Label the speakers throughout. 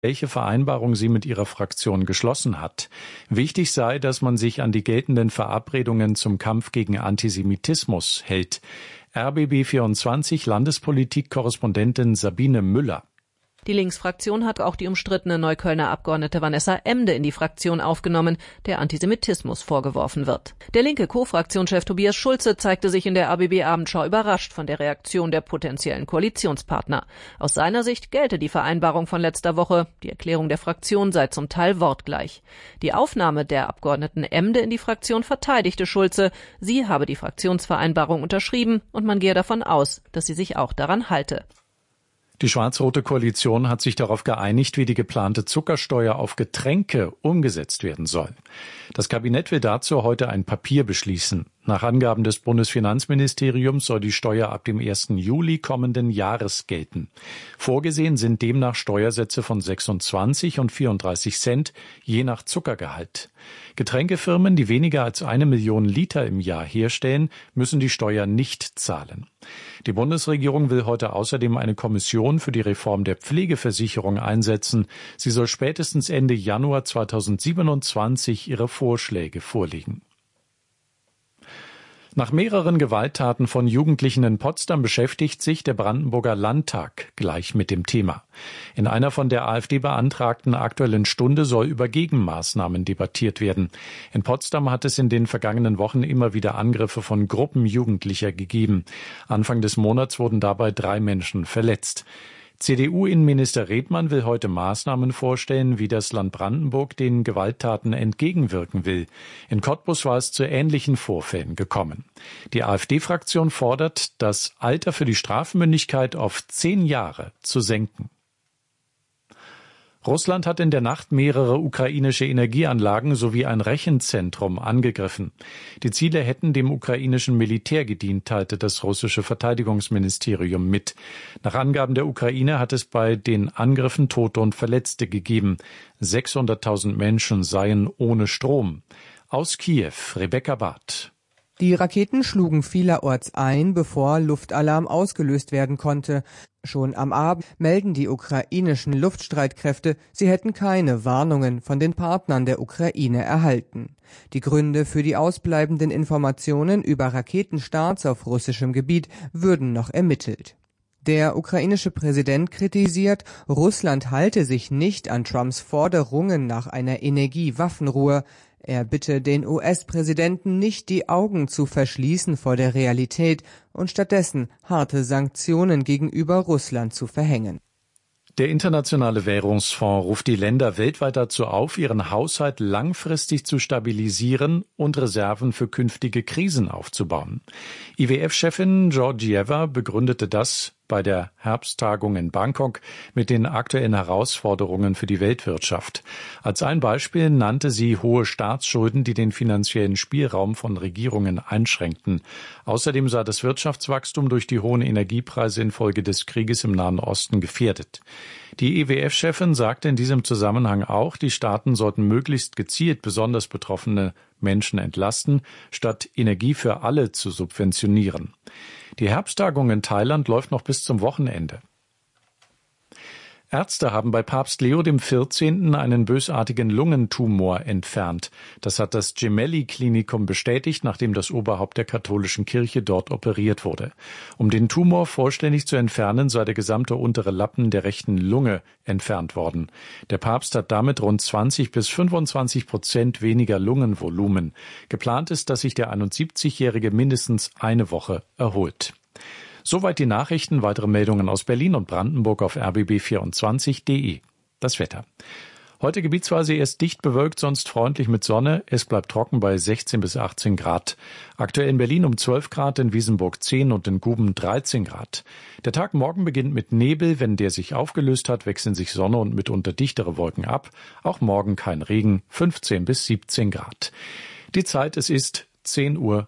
Speaker 1: welche Vereinbarung sie mit ihrer Fraktion geschlossen hat. Wichtig sei, dass man sich an die geltenden Verabredungen zum Kampf gegen Antisemitismus hält. RBB24 Landespolitik-Korrespondentin Sabine Müller.
Speaker 2: Die Linksfraktion hat auch die umstrittene Neuköllner Abgeordnete Vanessa Emde in die Fraktion aufgenommen, der Antisemitismus vorgeworfen wird. Der linke Co-Fraktionschef Tobias Schulze zeigte sich in der RBB-Abendschau überrascht von der Reaktion der potenziellen Koalitionspartner. Aus seiner Sicht gelte die Vereinbarung von letzter Woche. Die Erklärung der Fraktion sei zum Teil wortgleich. Die Aufnahme der Abgeordneten Emde in die Fraktion verteidigte Schulze. Sie habe die Fraktionsvereinbarung unterschrieben und man gehe davon aus, dass sie sich auch daran halte.
Speaker 1: Die schwarz-rote Koalition hat sich darauf geeinigt, wie die geplante Zuckersteuer auf Getränke umgesetzt werden soll. Das Kabinett will dazu heute ein Papier beschließen. Nach Angaben des Bundesfinanzministeriums soll die Steuer ab dem 1. Juli kommenden Jahres gelten. Vorgesehen sind demnach Steuersätze von 26 und 34 Cent, je nach Zuckergehalt. Getränkefirmen, die weniger als 1 Million Liter im Jahr herstellen, müssen die Steuer nicht zahlen. Die Bundesregierung will heute außerdem eine Kommission für die Reform der Pflegeversicherung einsetzen. Sie soll spätestens Ende Januar 2027 ihre Vorschläge vorlegen. Nach mehreren Gewalttaten von Jugendlichen in Potsdam beschäftigt sich der Brandenburger Landtag gleich mit dem Thema. In einer von der AfD beantragten Aktuellen Stunde soll über Gegenmaßnahmen debattiert werden. In Potsdam hat es in den vergangenen Wochen immer wieder Angriffe von Gruppen Jugendlicher gegeben. Anfang des Monats wurden dabei 3 Menschen verletzt. CDU-Innenminister Redmann will heute Maßnahmen vorstellen, wie das Land Brandenburg den Gewalttaten entgegenwirken will. In Cottbus war es zu ähnlichen Vorfällen gekommen. Die AfD-Fraktion fordert, das Alter für die Strafmündigkeit auf 10 Jahre zu senken. Russland hat in der Nacht mehrere ukrainische Energieanlagen sowie ein Rechenzentrum angegriffen. Die Ziele hätten dem ukrainischen Militär gedient, teilte das russische Verteidigungsministerium mit. Nach Angaben der Ukraine hat es bei den Angriffen Tote und Verletzte gegeben. 600.000 Menschen seien ohne Strom. Aus Kiew, Rebecca Barth.
Speaker 3: Die Raketen schlugen vielerorts ein, bevor Luftalarm ausgelöst werden konnte. Schon am Abend melden die ukrainischen Luftstreitkräfte, sie hätten keine Warnungen von den Partnern der Ukraine erhalten. Die Gründe für die ausbleibenden Informationen über Raketenstarts auf russischem Gebiet würden noch ermittelt. Der ukrainische Präsident kritisiert, Russland halte sich nicht an Trumps Forderungen nach einer Energiewaffenruhe. Er bitte den US-Präsidenten nicht die Augen zu verschließen vor der Realität und stattdessen harte Sanktionen gegenüber Russland zu verhängen.
Speaker 1: Der Internationale Währungsfonds ruft die Länder weltweit dazu auf, ihren Haushalt langfristig zu stabilisieren und Reserven für künftige Krisen aufzubauen. IWF-Chefin Georgieva begründete das bei der Herbsttagung in Bangkok mit den aktuellen Herausforderungen für die Weltwirtschaft. Als ein Beispiel nannte sie hohe Staatsschulden, die den finanziellen Spielraum von Regierungen einschränkten. Außerdem sei das Wirtschaftswachstum durch die hohen Energiepreise infolge des Krieges im Nahen Osten gefährdet. Die IWF-Chefin sagte in diesem Zusammenhang auch, die Staaten sollten möglichst gezielt besonders betroffene Menschen entlasten, statt Energie für alle zu subventionieren. Die Herbsttagung in Thailand läuft noch bis zum Wochenende. Ärzte haben bei Papst Leo XIV. Einen bösartigen Lungentumor entfernt. Das hat das Gemelli-Klinikum bestätigt, nachdem das Oberhaupt der katholischen Kirche dort operiert wurde. Um den Tumor vollständig zu entfernen, sei der gesamte untere Lappen der rechten Lunge entfernt worden. Der Papst hat damit rund 20-25% weniger Lungenvolumen. Geplant ist, dass sich der 71-Jährige mindestens eine Woche erholt. Soweit die Nachrichten. Weitere Meldungen aus Berlin und Brandenburg auf rbb24.de. Das Wetter. Heute gebietsweise erst dicht bewölkt, sonst freundlich mit Sonne. Es bleibt trocken bei 16 bis 18 Grad. Aktuell in Berlin um 12 Grad, in Wiesenburg 10 und in Guben 13 Grad. Der Tag morgen beginnt mit Nebel. Wenn der sich aufgelöst hat, wechseln sich Sonne und mitunter dichtere Wolken ab. Auch morgen kein Regen, 15 bis 17 Grad. Die Zeit, es ist 10:05 Uhr.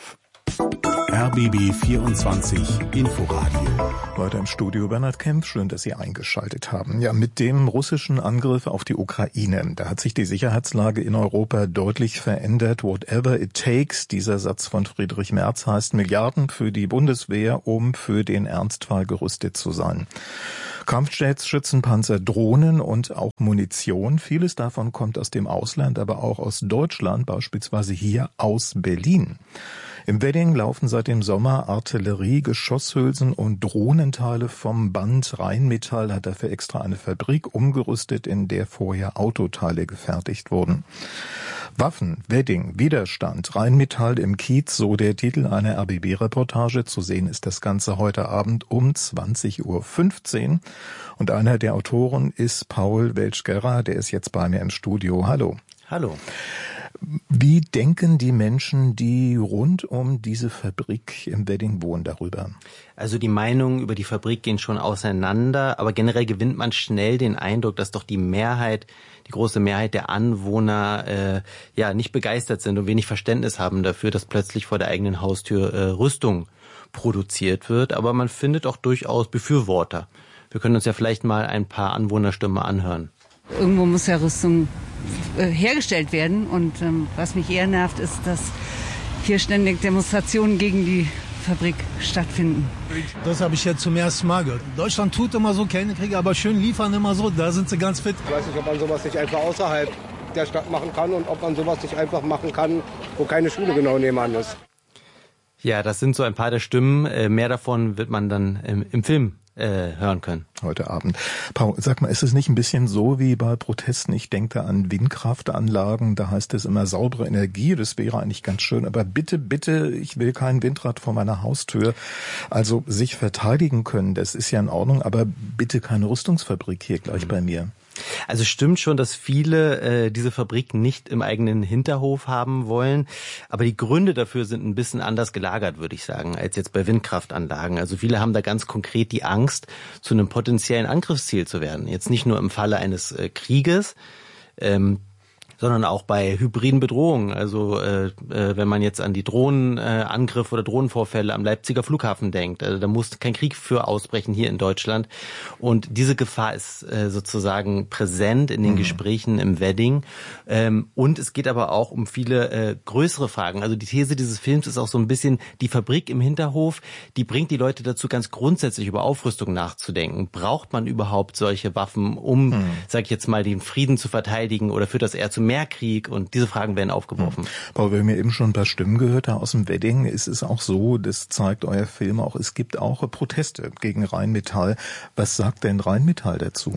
Speaker 4: RBB 24 Inforadio.
Speaker 5: Heute im Studio Bernhard Kempf, schön, dass Sie eingeschaltet haben. Ja, mit dem russischen Angriff auf die Ukraine, da hat sich die Sicherheitslage in Europa deutlich verändert. Whatever it takes, dieser Satz von Friedrich Merz heißt Milliarden für die Bundeswehr, um für den Ernstfall gerüstet zu sein. Kampfjets, Schützenpanzer, Drohnen und auch Munition. Vieles davon kommt aus dem Ausland, aber auch aus Deutschland, beispielsweise hier aus Berlin. Im Wedding laufen seit dem Sommer Artillerie, Geschosshülsen und Drohnenteile vom Band. Rheinmetall hat dafür extra eine Fabrik umgerüstet, in der vorher Autoteile gefertigt wurden. Waffen, Wedding, Widerstand, Rheinmetall im Kiez, so der Titel einer RBB-Reportage. Zu sehen ist das Ganze heute Abend um 20:15 Uhr. Und einer der Autoren ist Paul Welschgerra, der ist jetzt bei mir im Studio. Hallo.
Speaker 6: Hallo.
Speaker 5: Wie denken die Menschen, die rund um diese Fabrik im Wedding wohnen, darüber?
Speaker 6: Also die Meinungen über die Fabrik gehen schon auseinander, aber generell gewinnt man schnell den Eindruck, dass doch die große Mehrheit der Anwohner nicht begeistert sind und wenig Verständnis haben dafür, dass plötzlich vor der eigenen Haustür Rüstung produziert wird. Aber man findet auch durchaus Befürworter. Wir können uns ja vielleicht mal ein paar Anwohnerstimmen anhören.
Speaker 7: Irgendwo muss ja Rüstung hergestellt werden und was mich eher nervt, ist, dass hier ständig Demonstrationen gegen die Fabrik stattfinden.
Speaker 8: Das habe ich jetzt zum ersten Mal gehört. Deutschland tut immer so, keine Kriege, aber schön liefern immer so, da sind sie ganz fit.
Speaker 9: Ich weiß nicht, ob man sowas nicht einfach außerhalb der Stadt machen kann und ob man sowas nicht einfach machen kann, wo keine Schule genau nebenan ist.
Speaker 6: Ja, das sind so ein paar der Stimmen. Mehr davon wird man dann im Film hören können.
Speaker 5: Heute Abend. Paul, sag mal, ist es nicht ein bisschen so wie bei Protesten? Ich denke da an Windkraftanlagen, da heißt es immer saubere Energie, das wäre eigentlich ganz schön, aber bitte, ich will kein Windrad vor meiner Haustür. Also sich verteidigen können, das ist ja in Ordnung, aber bitte keine Rüstungsfabrik hier gleich bei mir.
Speaker 6: Also stimmt schon, dass viele diese Fabrik nicht im eigenen Hinterhof haben wollen. Aber die Gründe dafür sind ein bisschen anders gelagert, würde ich sagen, als jetzt bei Windkraftanlagen. Also viele haben da ganz konkret die Angst, zu einem potenziellen Angriffsziel zu werden. Jetzt nicht nur im Falle eines Krieges, sondern auch bei hybriden Bedrohungen. Also wenn man jetzt an die Drohnenangriffe oder Drohnenvorfälle am Leipziger Flughafen denkt, also da muss kein Krieg für ausbrechen hier in Deutschland. Und diese Gefahr ist sozusagen präsent in den Gesprächen im Wedding. Und es geht aber auch um viele größere Fragen. Also die These dieses Films ist auch so ein bisschen, die Fabrik im Hinterhof, die bringt die Leute dazu, ganz grundsätzlich über Aufrüstung nachzudenken. Braucht man überhaupt solche Waffen, um, sag ich jetzt mal, den Frieden zu verteidigen, oder führt das eher zu mehr Krieg? Und diese Fragen werden aufgeworfen.
Speaker 5: Paul, wir haben ja eben schon ein paar Stimmen gehört da aus dem Wedding. Es ist auch so, das zeigt euer Film auch, es gibt auch Proteste gegen Rheinmetall. Was sagt denn Rheinmetall dazu?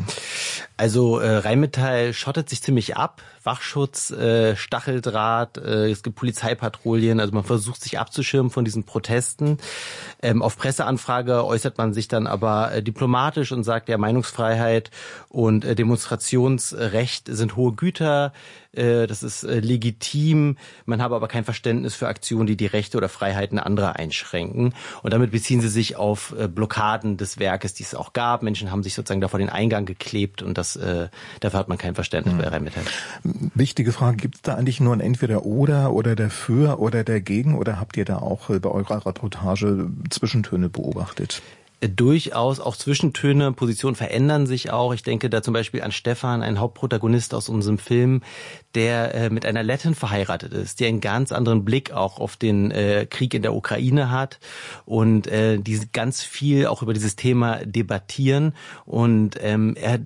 Speaker 6: Also Rheinmetall schottet sich ziemlich ab. Wachschutz, Stacheldraht, es gibt Polizeipatrouillen, also man versucht sich abzuschirmen von diesen Protesten. Auf Presseanfrage äußert man sich dann aber diplomatisch und sagt, ja, Meinungsfreiheit und Demonstrationsrecht sind hohe Güter, das ist legitim, man habe aber kein Verständnis für Aktionen, die die Rechte oder Freiheiten anderer einschränken. Und damit beziehen sie sich auf Blockaden des Werkes, die es auch gab. Menschen haben sich sozusagen da vor den Eingang geklebt und dafür hat man kein Verständnis bei Rheinmetall.
Speaker 5: Wichtige Frage, gibt es da eigentlich nur ein Entweder-Oder oder dafür oder dagegen, oder habt ihr da auch bei eurer Reportage Zwischentöne beobachtet?
Speaker 6: Durchaus auch Zwischentöne, Positionen verändern sich auch. Ich denke da zum Beispiel an Stefan, einen Hauptprotagonist aus unserem Film, der mit einer Lettin verheiratet ist, der einen ganz anderen Blick auch auf den Krieg in der Ukraine hat und die ganz viel auch über dieses Thema debattieren, und er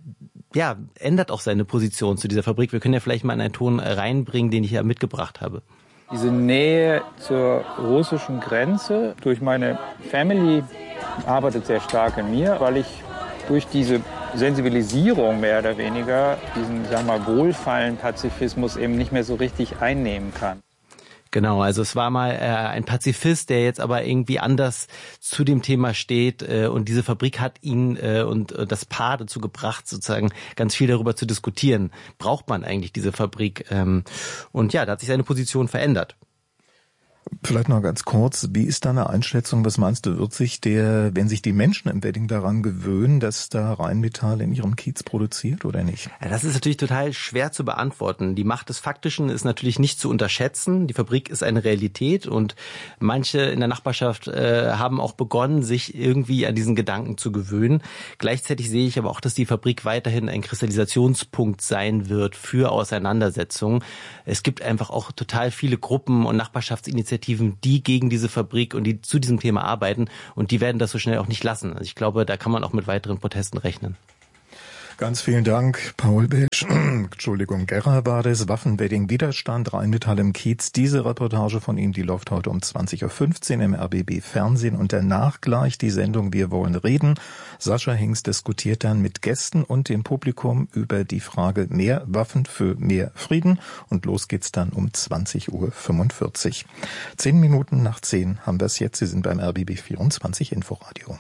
Speaker 6: ändert auch seine Position zu dieser Fabrik. Wir können ja vielleicht mal einen Ton reinbringen, den ich hier mitgebracht habe.
Speaker 10: Diese Nähe zur russischen Grenze durch meine Family arbeitet sehr stark in mir, weil ich durch diese Sensibilisierung mehr oder weniger diesen, wohlfeilen Pazifismus eben nicht mehr so richtig einnehmen kann.
Speaker 6: Genau, also es war mal ein Pazifist, der jetzt aber irgendwie anders zu dem Thema steht, und diese Fabrik hat ihn und das Paar dazu gebracht, sozusagen ganz viel darüber zu diskutieren. Braucht man eigentlich diese Fabrik? Und ja, da hat sich seine Position verändert.
Speaker 5: Vielleicht noch ganz kurz, wie ist deine Einschätzung, was meinst du, wenn sich die Menschen im Wedding daran gewöhnen, dass da Rheinmetall in ihrem Kiez produziert oder nicht?
Speaker 6: Ja, das ist natürlich total schwer zu beantworten. Die Macht des Faktischen ist natürlich nicht zu unterschätzen. Die Fabrik ist eine Realität und manche in der Nachbarschaft haben auch begonnen, sich irgendwie an diesen Gedanken zu gewöhnen. Gleichzeitig sehe ich aber auch, dass die Fabrik weiterhin ein Kristallisationspunkt sein wird für Auseinandersetzungen. Es gibt einfach auch total viele Gruppen und Nachbarschaftsinitiativen, Bürgerinitiativen, die gegen diese Fabrik und die zu diesem Thema arbeiten, und die werden das so schnell auch nicht lassen. Also ich glaube, da kann man auch mit weiteren Protesten rechnen.
Speaker 5: Ganz vielen Dank, Paul Besch. Entschuldigung, Gerrer war das. Waffenwedding Widerstand, Rheinmetall im Kiez. Diese Reportage von ihm, die läuft heute um 20.15 Uhr im RBB Fernsehen und danach gleich die Sendung Wir wollen reden. Sascha Hingst diskutiert dann mit Gästen und dem Publikum über die Frage mehr Waffen für mehr Frieden und los geht's dann um 20.45 Uhr. 10 Minuten nach 10 haben wir es jetzt. Sie sind beim RBB 24 Inforadio.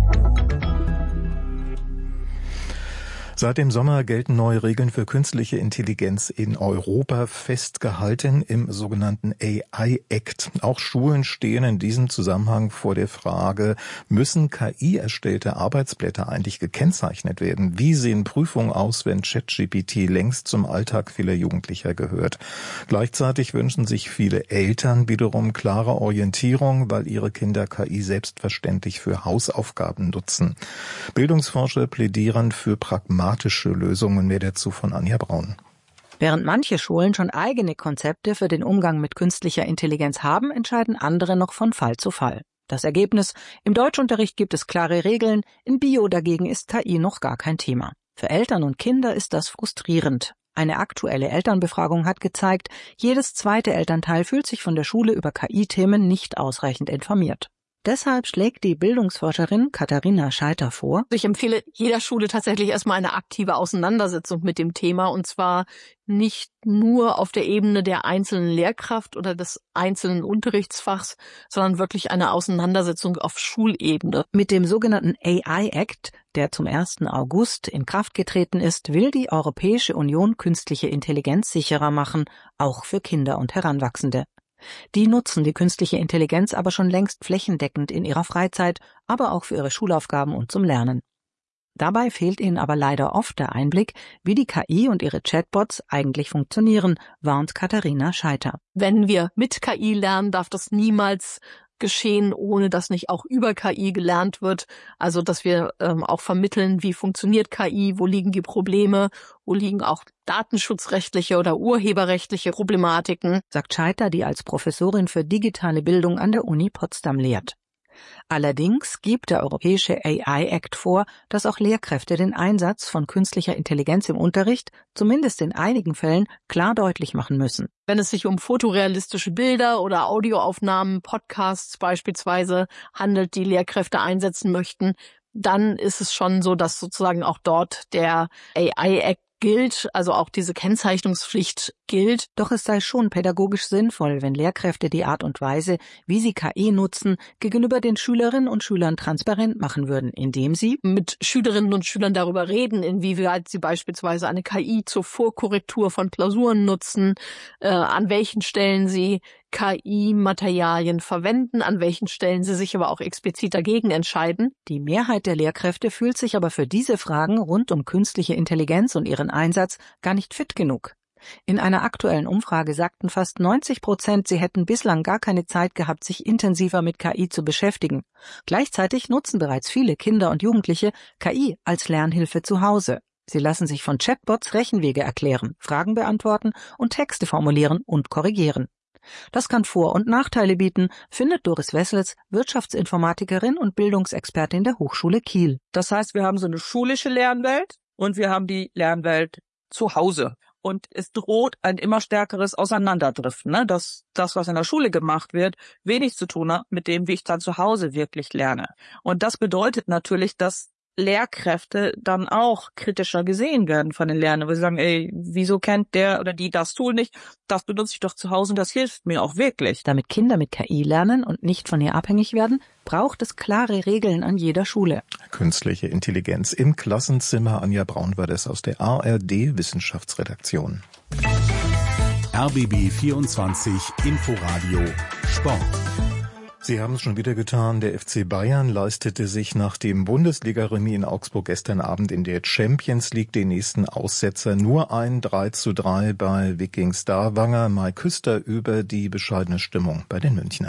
Speaker 5: Seit dem Sommer gelten neue Regeln für künstliche Intelligenz in Europa, festgehalten im sogenannten AI-Act. Auch Schulen stehen in diesem Zusammenhang vor der Frage, müssen KI-erstellte Arbeitsblätter eigentlich gekennzeichnet werden? Wie sehen Prüfungen aus, wenn ChatGPT längst zum Alltag vieler Jugendlicher gehört? Gleichzeitig wünschen sich viele Eltern wiederum klare Orientierung, weil ihre Kinder KI selbstverständlich für Hausaufgaben nutzen. Bildungsforscher plädieren für pragmatische Lösungen. Mehr dazu von Anja Braun.
Speaker 11: Während manche Schulen schon eigene Konzepte für den Umgang mit künstlicher Intelligenz haben, entscheiden andere noch von Fall zu Fall. Das Ergebnis: Im Deutschunterricht gibt es klare Regeln, in Bio dagegen ist KI noch gar kein Thema. Für Eltern und Kinder ist das frustrierend. Eine aktuelle Elternbefragung hat gezeigt, jedes zweite Elternteil fühlt sich von der Schule über KI-Themen nicht ausreichend informiert. Deshalb schlägt die Bildungsforscherin Katharina Scheiter vor:
Speaker 12: Ich empfehle jeder Schule tatsächlich erstmal eine aktive Auseinandersetzung mit dem Thema, und zwar nicht nur auf der Ebene der einzelnen Lehrkraft oder des einzelnen Unterrichtsfachs, sondern wirklich eine Auseinandersetzung auf Schulebene.
Speaker 11: Mit dem sogenannten AI-Act, der zum 1. August in Kraft getreten ist, will die Europäische Union künstliche Intelligenz sicherer machen, auch für Kinder und Heranwachsende. Die nutzen die künstliche Intelligenz aber schon längst flächendeckend in ihrer Freizeit, aber auch für ihre Schulaufgaben und zum Lernen. Dabei fehlt ihnen aber leider oft der Einblick, wie die KI und ihre Chatbots eigentlich funktionieren, warnt Katharina Scheiter.
Speaker 12: Wenn wir mit KI lernen, darf das niemals geschehen, ohne dass nicht auch über KI gelernt wird. Also dass wir auch vermitteln, wie funktioniert KI, wo liegen die Probleme, wo liegen auch datenschutzrechtliche oder urheberrechtliche Problematiken,
Speaker 11: sagt Scheiter, die als Professorin für digitale Bildung an der Uni Potsdam lehrt. Allerdings gibt der Europäische AI-Act vor, dass auch Lehrkräfte den Einsatz von künstlicher Intelligenz im Unterricht, zumindest in einigen Fällen, klar deutlich machen müssen.
Speaker 12: Wenn es sich um fotorealistische Bilder oder Audioaufnahmen, Podcasts beispielsweise handelt, die Lehrkräfte einsetzen möchten, dann ist es schon so, dass sozusagen auch dort der AI-Act gilt, also auch diese Kennzeichnungspflicht gilt.
Speaker 11: Doch es sei schon pädagogisch sinnvoll, wenn Lehrkräfte die Art und Weise, wie sie KI nutzen, gegenüber den Schülerinnen und Schülern transparent machen würden, indem sie
Speaker 12: mit Schülerinnen und Schülern darüber reden, inwieweit sie beispielsweise eine KI zur Vorkorrektur von Klausuren nutzen, an welchen Stellen sie KI-Materialien verwenden, an welchen Stellen sie sich aber auch explizit dagegen entscheiden.
Speaker 11: Die Mehrheit der Lehrkräfte fühlt sich aber für diese Fragen rund um künstliche Intelligenz und ihren Einsatz gar nicht fit genug. In einer aktuellen Umfrage sagten fast 90%, sie hätten bislang gar keine Zeit gehabt, sich intensiver mit KI zu beschäftigen. Gleichzeitig nutzen bereits viele Kinder und Jugendliche KI als Lernhilfe zu Hause. Sie lassen sich von Chatbots Rechenwege erklären, Fragen beantworten und Texte formulieren und korrigieren. Das kann Vor- und Nachteile bieten, findet Doris Wessels, Wirtschaftsinformatikerin und Bildungsexpertin der Hochschule Kiel.
Speaker 13: Das heißt, wir haben so eine schulische Lernwelt und wir haben die Lernwelt zu Hause. Und es droht ein immer stärkeres Auseinanderdriften, ne? Dass das, was in der Schule gemacht wird, wenig zu tun hat mit dem, wie ich dann zu Hause wirklich lerne. Und das bedeutet natürlich, dass Lehrkräfte dann auch kritischer gesehen werden von den Lernenden, wo sie sagen, wieso kennt der oder die das Tool nicht? Das benutze ich doch zu Hause und das hilft mir auch wirklich.
Speaker 11: Damit Kinder mit KI lernen und nicht von ihr abhängig werden, braucht es klare Regeln an jeder Schule.
Speaker 5: Künstliche Intelligenz im Klassenzimmer. Anja Braun war das aus der ARD Wissenschaftsredaktion.
Speaker 4: RBB 24 Inforadio Sport.
Speaker 5: Sie haben es schon wieder getan. Der FC Bayern leistete sich nach dem Bundesliga-Remis in Augsburg gestern Abend in der Champions League den nächsten Aussetzer. Nur ein 3:3 bei Viking Stavanger. Mai Küster über die bescheidene Stimmung bei den Münchnern.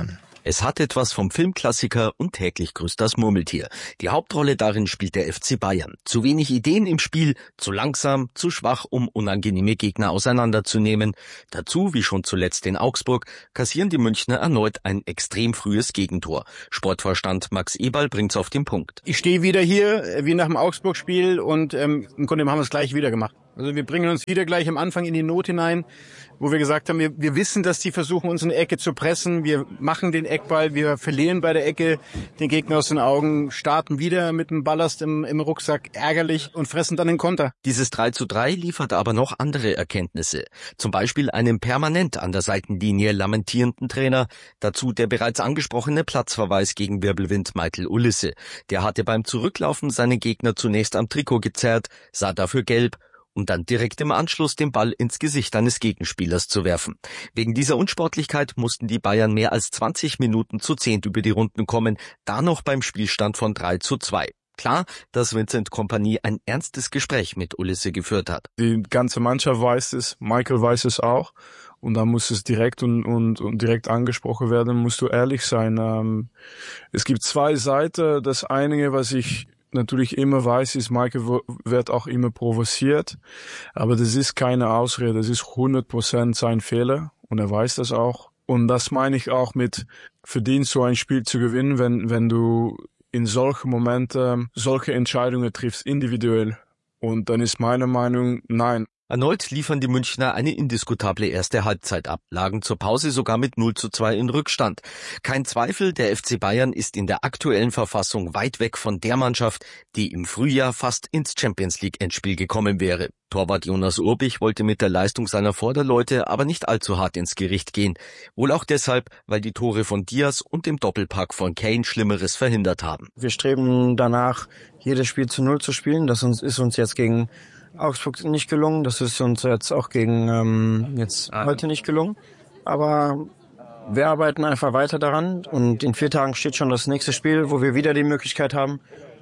Speaker 14: Es hat etwas vom Filmklassiker und täglich grüßt das Murmeltier. Die Hauptrolle darin spielt der FC Bayern. Zu wenig Ideen im Spiel, zu langsam, zu schwach, um unangenehme Gegner auseinanderzunehmen. Dazu, wie schon zuletzt in Augsburg, kassieren die Münchner erneut ein extrem frühes Gegentor. Sportvorstand Max Eberl bringt's auf den Punkt.
Speaker 15: Ich stehe wieder hier, wie nach dem Augsburg-Spiel und im Grunde haben wir es gleich wieder gemacht. Also wir bringen uns wieder gleich am Anfang in die Not hinein, wo wir gesagt haben, wir wissen, dass die versuchen, uns in die Ecke zu pressen. Wir machen den Eckball, wir verlieren bei der Ecke den Gegner aus den Augen, starten wieder mit dem Ballast im Rucksack, ärgerlich, und fressen dann den Konter.
Speaker 14: Dieses 3:3 liefert aber noch andere Erkenntnisse. Zum Beispiel einen permanent an der Seitenlinie lamentierenden Trainer. Dazu der bereits angesprochene Platzverweis gegen Wirbelwind Michael Ulisse. Der hatte beim Zurücklaufen seinen Gegner zunächst am Trikot gezerrt, sah dafür gelb, um dann direkt im Anschluss den Ball ins Gesicht eines Gegenspielers zu werfen. Wegen dieser Unsportlichkeit mussten die Bayern mehr als 20 Minuten zu 10 über die Runden kommen, da noch beim Spielstand von 3:2. Klar, dass Vincent Kompany ein ernstes Gespräch mit Ulisse geführt hat.
Speaker 16: Die ganze Mannschaft weiß es, Michael weiß es auch. Und da muss es direkt und direkt angesprochen werden, musst du ehrlich sein. Es gibt zwei Seiten. Das eine, was ich natürlich immer weiß, ist, Michael wird auch immer provoziert. Aber das ist keine Ausrede. Das ist 100% sein Fehler. Und er weiß das auch. Und das meine ich auch mit, verdient so ein Spiel zu gewinnen, wenn du in solchen Momenten solche Entscheidungen triffst, individuell. Und dann ist meine Meinung, nein.
Speaker 14: Erneut liefern die Münchner eine indiskutable erste Halbzeit ab, lagen zur Pause sogar mit 0:2 in Rückstand. Kein Zweifel, der FC Bayern ist in der aktuellen Verfassung weit weg von der Mannschaft, die im Frühjahr fast ins Champions-League-Endspiel gekommen wäre. Torwart Jonas Urbich wollte mit der Leistung seiner Vorderleute aber nicht allzu hart ins Gericht gehen. Wohl auch deshalb, weil die Tore von Diaz und dem Doppelpack von Kane Schlimmeres verhindert haben.
Speaker 17: Wir streben danach, jedes Spiel zu 0 zu spielen. Das ist uns jetzt gegen Augsburg nicht gelungen. Das ist uns jetzt auch gegen heute nicht gelungen. Aber wir arbeiten einfach weiter daran. Und in 4 Tagen steht schon das nächste Spiel, wo wir wieder die Möglichkeit haben,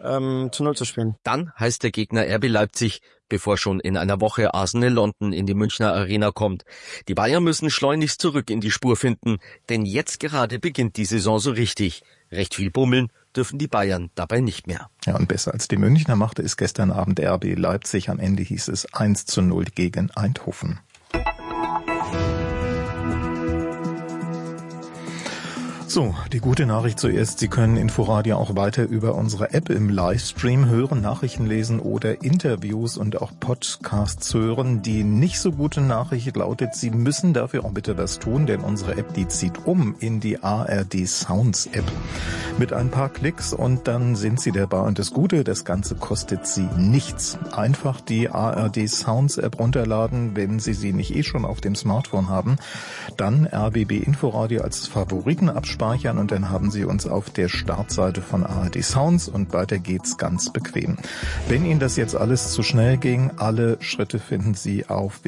Speaker 17: zu 0 zu spielen.
Speaker 14: Dann heißt der Gegner RB Leipzig, bevor schon in einer Woche Arsenal London in die Münchner Arena kommt. Die Bayern müssen schleunigst zurück in die Spur finden, denn jetzt gerade beginnt die Saison so richtig. Recht viel bummeln dürfen die Bayern dabei nicht mehr.
Speaker 5: Ja, und besser als die Münchner machte es gestern Abend RB Leipzig. Am Ende hieß es 1:0 gegen Eindhoven. So, die gute Nachricht zuerst. Sie können Inforadio auch weiter über unsere App im Livestream hören, Nachrichten lesen oder Interviews und auch Podcasts hören. Die nicht so gute Nachricht lautet, Sie müssen dafür auch bitte was tun, denn unsere App, die zieht um in die ARD Sounds App. Mit ein paar Klicks und dann sind Sie dabei. Und das Gute, das Ganze kostet Sie nichts. Einfach die ARD Sounds App runterladen, wenn Sie sie nicht schon auf dem Smartphone haben. Dann RBB Inforadio als Favoriten abspeichern und dann haben Sie uns auf der Startseite von ARD Sounds und weiter geht's ganz bequem. Wenn Ihnen das jetzt alles zu schnell ging, alle Schritte finden Sie auf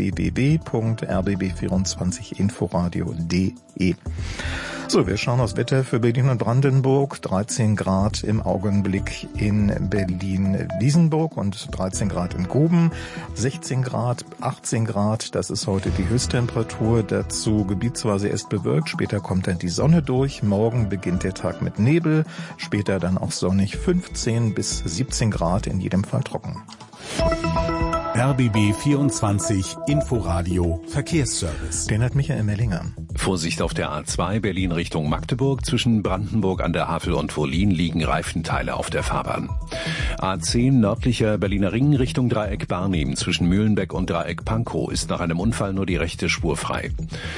Speaker 5: www.rbb24inforadio.de. So, wir schauen aufs Wetter für Berlin und Brandenburg. 13 Grad im Augenblick in Berlin-Wiesenburg und 13 Grad in Guben. 16 Grad, 18 Grad, das ist heute die Höchsttemperatur. Dazu gebietsweise erst bewölkt, später kommt dann die Sonne durch. Morgen beginnt der Tag mit Nebel, später dann auch sonnig. 15 bis 17 Grad, in jedem Fall trocken.
Speaker 4: RBB 24 Inforadio Verkehrsservice.
Speaker 5: Den hat Michael Mellinger.
Speaker 18: Vorsicht auf der A2 Berlin Richtung Magdeburg. Zwischen Brandenburg an der Havel und Wollin liegen Reifenteile auf der Fahrbahn. A10 nördlicher Berliner Ring Richtung Dreieck Barnim. Zwischen Mühlenbeck und Dreieck Pankow ist nach einem Unfall nur die rechte Spur frei.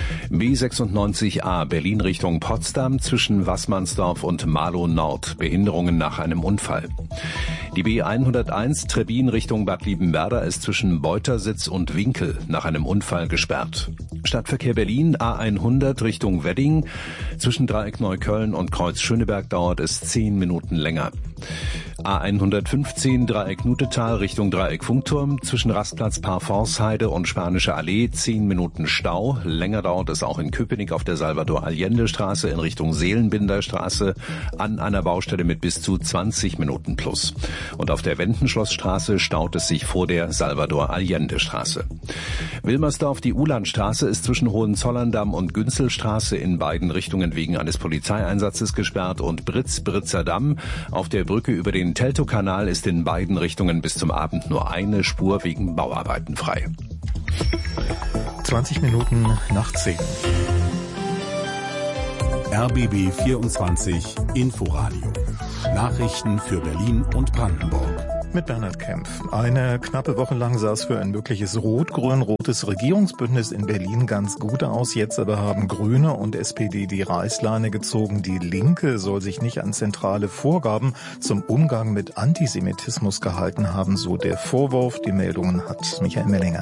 Speaker 18: B96A Berlin Richtung Potsdam. Zwischen Wassmannsdorf und Marlow Nord. Behinderungen nach einem Unfall. Die B101 Trebbin Richtung Bad Liebenwerda ist zwischen Beutersitz und Winkel nach einem Unfall gesperrt. Stadtverkehr Berlin A100 Richtung Wedding. Zwischen Dreieck Neukölln und Kreuz Schöneberg dauert es 10 Minuten länger. A115 Dreieck Nutetal Richtung Dreieck Funkturm. Zwischen Rastplatz Parforceheide und Spanische Allee 10 Minuten Stau. Länger dauert es auch in Köpenick auf der Salvador-Allende-Straße in Richtung Seelenbinderstraße an einer Baustelle mit bis zu 20 Minuten plus. Und auf der Wendenschlossstraße staut es sich vor der Salvador-Allende-Straße. Wilmersdorf, die Ulandstraße ist zwischen Hohenzollern-Damm und Günzelstraße in beiden Richtungen wegen eines Polizeieinsatzes gesperrt und Britzer Damm auf der Brücke über den Teltow-Kanal ist in beiden Richtungen bis zum Abend nur eine Spur wegen Bauarbeiten frei.
Speaker 5: 20 Minuten nach 10.
Speaker 4: RBB 24 Inforadio. Nachrichten für Berlin und Brandenburg.
Speaker 5: Mit Bernhard Kempf. Eine knappe Woche lang sah es für ein mögliches rot-grün-rotes Regierungsbündnis in Berlin ganz gut aus. Jetzt aber haben Grüne und SPD die Reißleine gezogen. Die Linke soll sich nicht an zentrale Vorgaben zum Umgang mit Antisemitismus gehalten haben, so der Vorwurf. Die Meldungen hat Michael Mellinger.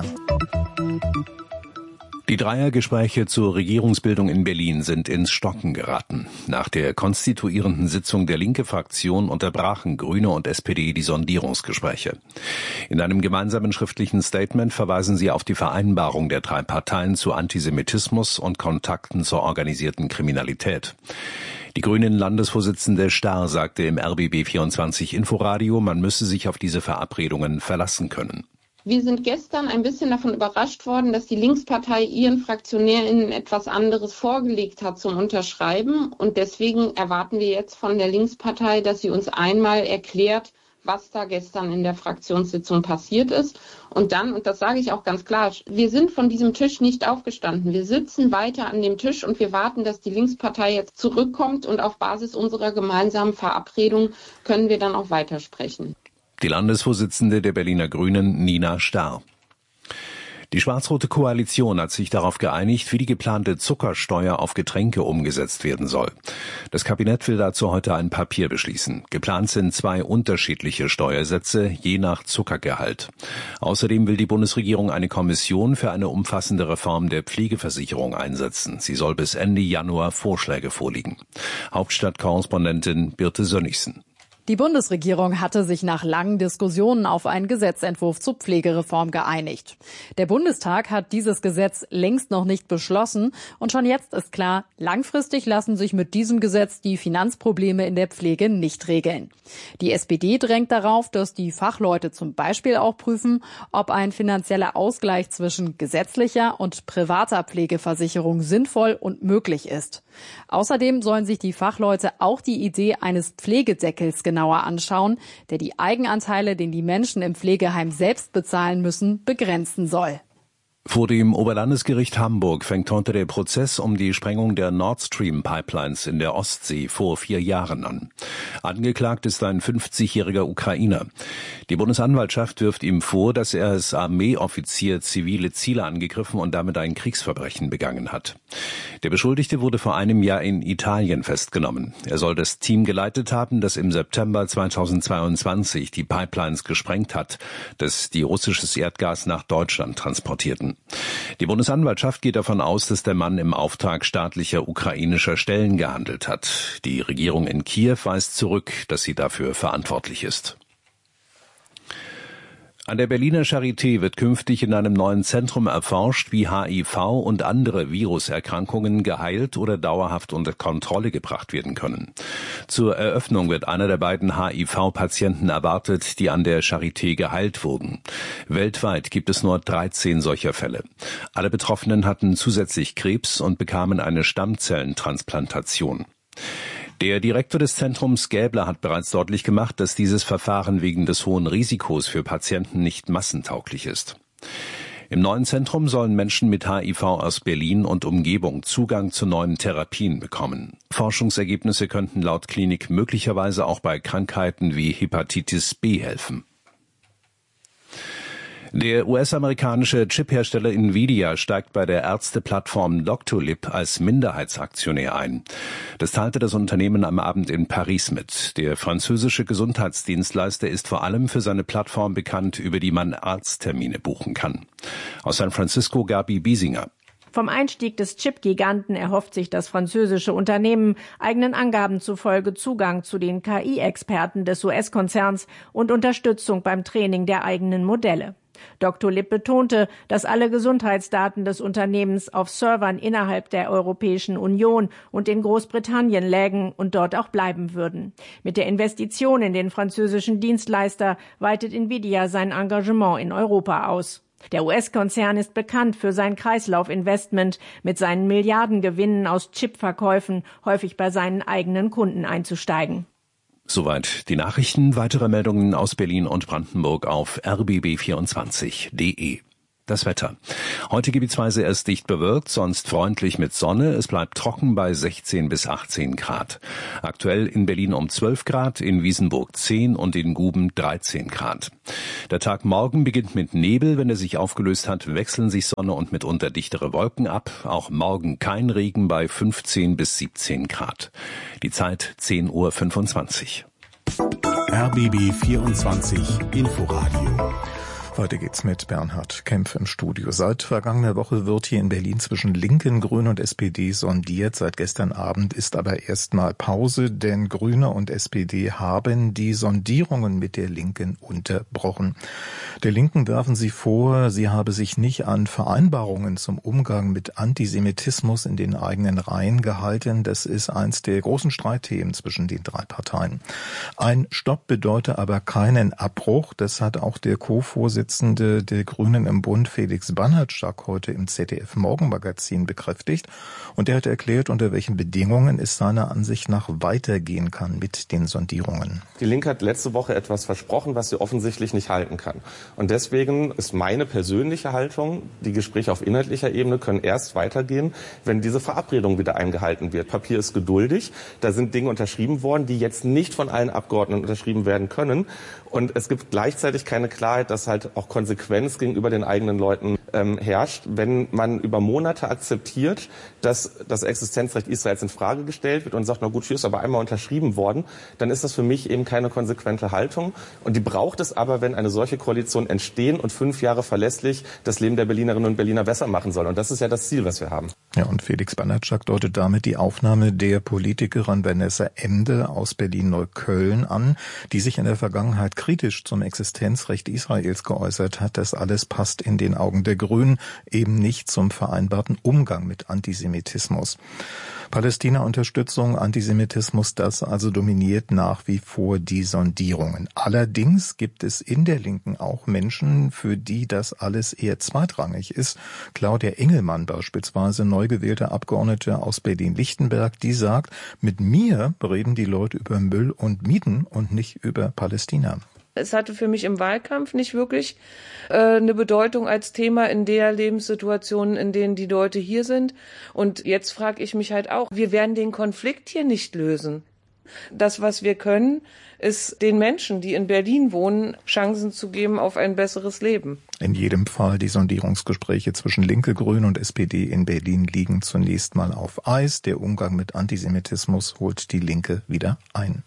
Speaker 18: Die Dreiergespräche zur Regierungsbildung in Berlin sind ins Stocken geraten. Nach der konstituierenden Sitzung der Linke-Fraktion unterbrachen Grüne und SPD die Sondierungsgespräche. In einem gemeinsamen schriftlichen Statement verweisen sie auf die Vereinbarung der drei Parteien zu Antisemitismus und Kontakten zur organisierten Kriminalität. Die Grünen-Landesvorsitzende Starr sagte im RBB 24 Inforadio, man müsse sich auf diese Verabredungen verlassen können.
Speaker 19: Wir sind gestern ein bisschen davon überrascht worden, dass die Linkspartei ihren FraktionärInnen etwas anderes vorgelegt hat zum Unterschreiben. Und deswegen erwarten wir jetzt von der Linkspartei, dass sie uns einmal erklärt, was da gestern in der Fraktionssitzung passiert ist. Und dann, und das sage ich auch ganz klar, wir sind von diesem Tisch nicht aufgestanden. Wir sitzen weiter an dem Tisch und wir warten, dass die Linkspartei jetzt zurückkommt. Und auf Basis unserer gemeinsamen Verabredung können wir dann auch weitersprechen.
Speaker 18: Die Landesvorsitzende der Berliner Grünen, Nina Starr. Die schwarz-rote Koalition hat sich darauf geeinigt, wie die geplante Zuckersteuer auf Getränke umgesetzt werden soll. Das Kabinett will dazu heute ein Papier beschließen. Geplant sind 2 unterschiedliche Steuersätze, je nach Zuckergehalt. Außerdem will die Bundesregierung eine Kommission für eine umfassende Reform der Pflegeversicherung einsetzen. Sie soll bis Ende Januar Vorschläge vorlegen. Hauptstadtkorrespondentin Birte Sönnigsen.
Speaker 20: Die Bundesregierung hatte sich nach langen Diskussionen auf einen Gesetzentwurf zur Pflegereform geeinigt. Der Bundestag hat dieses Gesetz längst noch nicht beschlossen und schon jetzt ist klar, langfristig lassen sich mit diesem Gesetz die Finanzprobleme in der Pflege nicht regeln. Die SPD drängt darauf, dass die Fachleute zum Beispiel auch prüfen, ob ein finanzieller Ausgleich zwischen gesetzlicher und privater Pflegeversicherung sinnvoll und möglich ist. Außerdem sollen sich die Fachleute auch die Idee eines Pflegedeckels genauer anschauen, der die Eigenanteile, den die Menschen im Pflegeheim selbst bezahlen müssen, begrenzen soll.
Speaker 18: Vor dem Oberlandesgericht Hamburg fängt heute der Prozess um die Sprengung der Nord Stream Pipelines in der Ostsee vor 4 Jahren an. Angeklagt ist ein 50-jähriger Ukrainer. Die Bundesanwaltschaft wirft ihm vor, dass er als Armeeoffizier zivile Ziele angegriffen und damit ein Kriegsverbrechen begangen hat. Der Beschuldigte wurde vor einem Jahr in Italien festgenommen. Er soll das Team geleitet haben, das im September 2022 die Pipelines gesprengt hat, das die russisches Erdgas nach Deutschland transportierten. Die Bundesanwaltschaft geht davon aus, dass der Mann im Auftrag staatlicher ukrainischer Stellen gehandelt hat. Die Regierung in Kiew weist zurück, dass sie dafür verantwortlich ist. An der Berliner Charité wird künftig in einem neuen Zentrum erforscht, wie HIV und andere Viruserkrankungen geheilt oder dauerhaft unter Kontrolle gebracht werden können. Zur Eröffnung wird einer der beiden HIV-Patienten erwartet, die an der Charité geheilt wurden. Weltweit gibt es nur 13 solcher Fälle. Alle Betroffenen hatten zusätzlich Krebs und bekamen eine Stammzellentransplantation. Der Direktor des Zentrums Gäbler hat bereits deutlich gemacht, dass dieses Verfahren wegen des hohen Risikos für Patienten nicht massentauglich ist. Im neuen Zentrum sollen Menschen mit HIV aus Berlin und Umgebung Zugang zu neuen Therapien bekommen. Forschungsergebnisse könnten laut Klinik möglicherweise auch bei Krankheiten wie Hepatitis B helfen. Der US-amerikanische Chiphersteller Nvidia steigt bei der Ärzteplattform Doctolib als Minderheitsaktionär ein. Das teilte das Unternehmen am Abend in Paris mit. Der französische Gesundheitsdienstleister ist vor allem für seine Plattform bekannt, über die man Arzttermine buchen kann. Aus San Francisco Gabi Biesinger.
Speaker 21: Vom Einstieg des Chip-Giganten erhofft sich das französische Unternehmen eigenen Angaben zufolge Zugang zu den KI-Experten des US-Konzerns und Unterstützung beim Training der eigenen Modelle. Dr. Lipp betonte, dass alle Gesundheitsdaten des Unternehmens auf Servern innerhalb der Europäischen Union und in Großbritannien lägen und dort auch bleiben würden. Mit der Investition in den französischen Dienstleister weitet Nvidia sein Engagement in Europa aus. Der US-Konzern ist bekannt für sein Kreislaufinvestment, mit seinen Milliardengewinnen aus Chipverkäufen häufig bei seinen eigenen Kunden einzusteigen.
Speaker 18: Soweit die Nachrichten. Weitere Meldungen aus Berlin und Brandenburg auf rbb24.de. Das Wetter. Heute gebietsweise erst dicht bewölkt, sonst freundlich mit Sonne. Es bleibt trocken bei 16 bis 18 Grad. Aktuell in Berlin um 12 Grad, in Wiesenburg 10 und in Guben 13 Grad. Der Tag morgen beginnt mit Nebel. Wenn er sich aufgelöst hat, wechseln sich Sonne und mitunter dichtere Wolken ab. Auch morgen kein Regen bei 15 bis 17 Grad. Die Zeit 10:25 Uhr.
Speaker 4: RBB 24 Inforadio.
Speaker 5: Weiter geht's mit Bernhard Kempf im Studio. Seit vergangener Woche wird hier in Berlin zwischen Linken, Grünen und SPD sondiert. Seit gestern Abend ist aber erstmal Pause, denn Grüne und SPD haben die Sondierungen mit der Linken unterbrochen. Der Linken werfen sie vor, sie habe sich nicht an Vereinbarungen zum Umgang mit Antisemitismus in den eigenen Reihen gehalten. Das ist eins der großen Streitthemen zwischen den drei Parteien. Ein Stopp bedeutet aber keinen Abbruch. Das hat auch der Co-Vorsitzende der Grünen im Bund, Felix Bannertschak, heute im ZDF-Morgenmagazin bekräftigt. Und er hat erklärt, unter welchen Bedingungen es seiner Ansicht nach weitergehen kann mit den Sondierungen.
Speaker 22: Die Linke hat letzte Woche etwas versprochen, was sie offensichtlich nicht halten kann. Und deswegen ist meine persönliche Haltung, die Gespräche auf inhaltlicher Ebene können erst weitergehen, wenn diese Verabredung wieder eingehalten wird. Papier ist geduldig. Da sind Dinge unterschrieben worden, die jetzt nicht von allen Abgeordneten unterschrieben werden können. Und es gibt gleichzeitig keine Klarheit, dass halt auch Konsequenz gegenüber den eigenen Leuten herrscht. Wenn man über Monate akzeptiert, dass das Existenzrecht Israels in Frage gestellt wird und sagt, na gut, hier ist aber einmal unterschrieben worden, dann ist das für mich eben keine konsequente Haltung. Und die braucht es aber, wenn eine solche Koalition entstehen und 5 Jahre verlässlich das Leben der Berlinerinnen und Berliner besser machen soll. Und das ist ja das Ziel, was wir haben.
Speaker 5: Ja, und Felix Bannertschak deutet damit die Aufnahme der Politikerin Vanessa Emde aus Berlin-Neukölln an, die sich in der Vergangenheit kritisch zum Existenzrecht Israels geäußert hat. Das alles passt in den Augen der Grünen eben nicht zum vereinbarten Umgang mit Antisemitismus. Palästina-Unterstützung, Antisemitismus, das also dominiert nach wie vor die Sondierungen. Allerdings gibt es in der Linken auch Menschen, für die das alles eher zweitrangig ist. Claudia Engelmann beispielsweise, neu gewählte Abgeordnete aus Berlin-Lichtenberg, die sagt, mit mir reden die Leute über Müll und Mieten und nicht über Palästina.
Speaker 23: Es hatte für mich im Wahlkampf nicht wirklich eine Bedeutung als Thema in der Lebenssituation, in denen die Leute hier sind. Und jetzt frage ich mich halt auch, wir werden den Konflikt hier nicht lösen. Das, was wir können, ist den Menschen, die in Berlin wohnen, Chancen zu geben auf ein besseres Leben.
Speaker 5: In jedem Fall, die Sondierungsgespräche zwischen Linke, Grüne und SPD in Berlin liegen zunächst mal auf Eis. Der Umgang mit Antisemitismus holt die Linke wieder ein.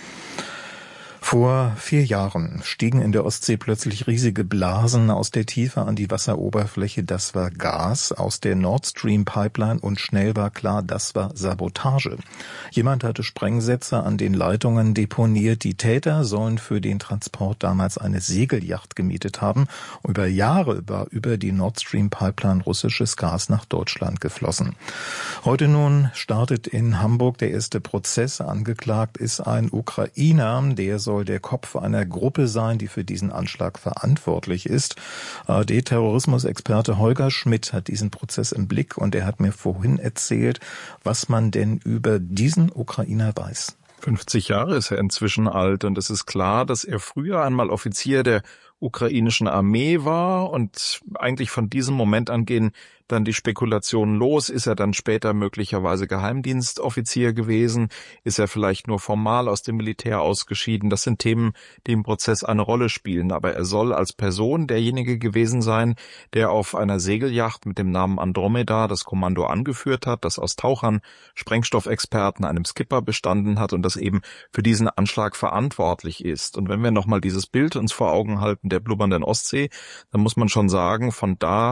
Speaker 5: Vor 4 Jahren stiegen in der Ostsee plötzlich riesige Blasen aus der Tiefe an die Wasseroberfläche. Das war Gas aus der Nord Stream Pipeline und schnell war klar, das war Sabotage. Jemand hatte Sprengsätze an den Leitungen deponiert. Die Täter sollen für den Transport damals eine Segelyacht gemietet haben. Über Jahre war über die Nord Stream Pipeline russisches Gas nach Deutschland geflossen. Heute nun startet in Hamburg der erste Prozess. Angeklagt ist ein Ukrainer, der soll der Kopf einer Gruppe sein, die für diesen Anschlag verantwortlich ist. ARD-Terrorismusexperte Holger Schmidt hat diesen Prozess im Blick und er hat mir vorhin erzählt, was man denn über diesen Ukrainer weiß.
Speaker 16: 50 Jahre ist er inzwischen alt und es ist klar, dass er früher einmal Offizier der ukrainischen Armee war und eigentlich von diesem Moment an gehen dann die Spekulationen los. Ist er dann später möglicherweise Geheimdienstoffizier gewesen? Ist er vielleicht nur formal aus dem Militär ausgeschieden? Das sind Themen, die im Prozess eine Rolle spielen. Aber er soll als Person derjenige gewesen sein, der auf einer Segelyacht mit dem Namen Andromeda das Kommando angeführt hat, das aus Tauchern, Sprengstoffexperten, einem Skipper bestanden hat und das eben für diesen Anschlag verantwortlich ist. Und wenn wir nochmal dieses Bild uns vor Augen halten der blubbernden Ostsee, dann muss man schon sagen, von da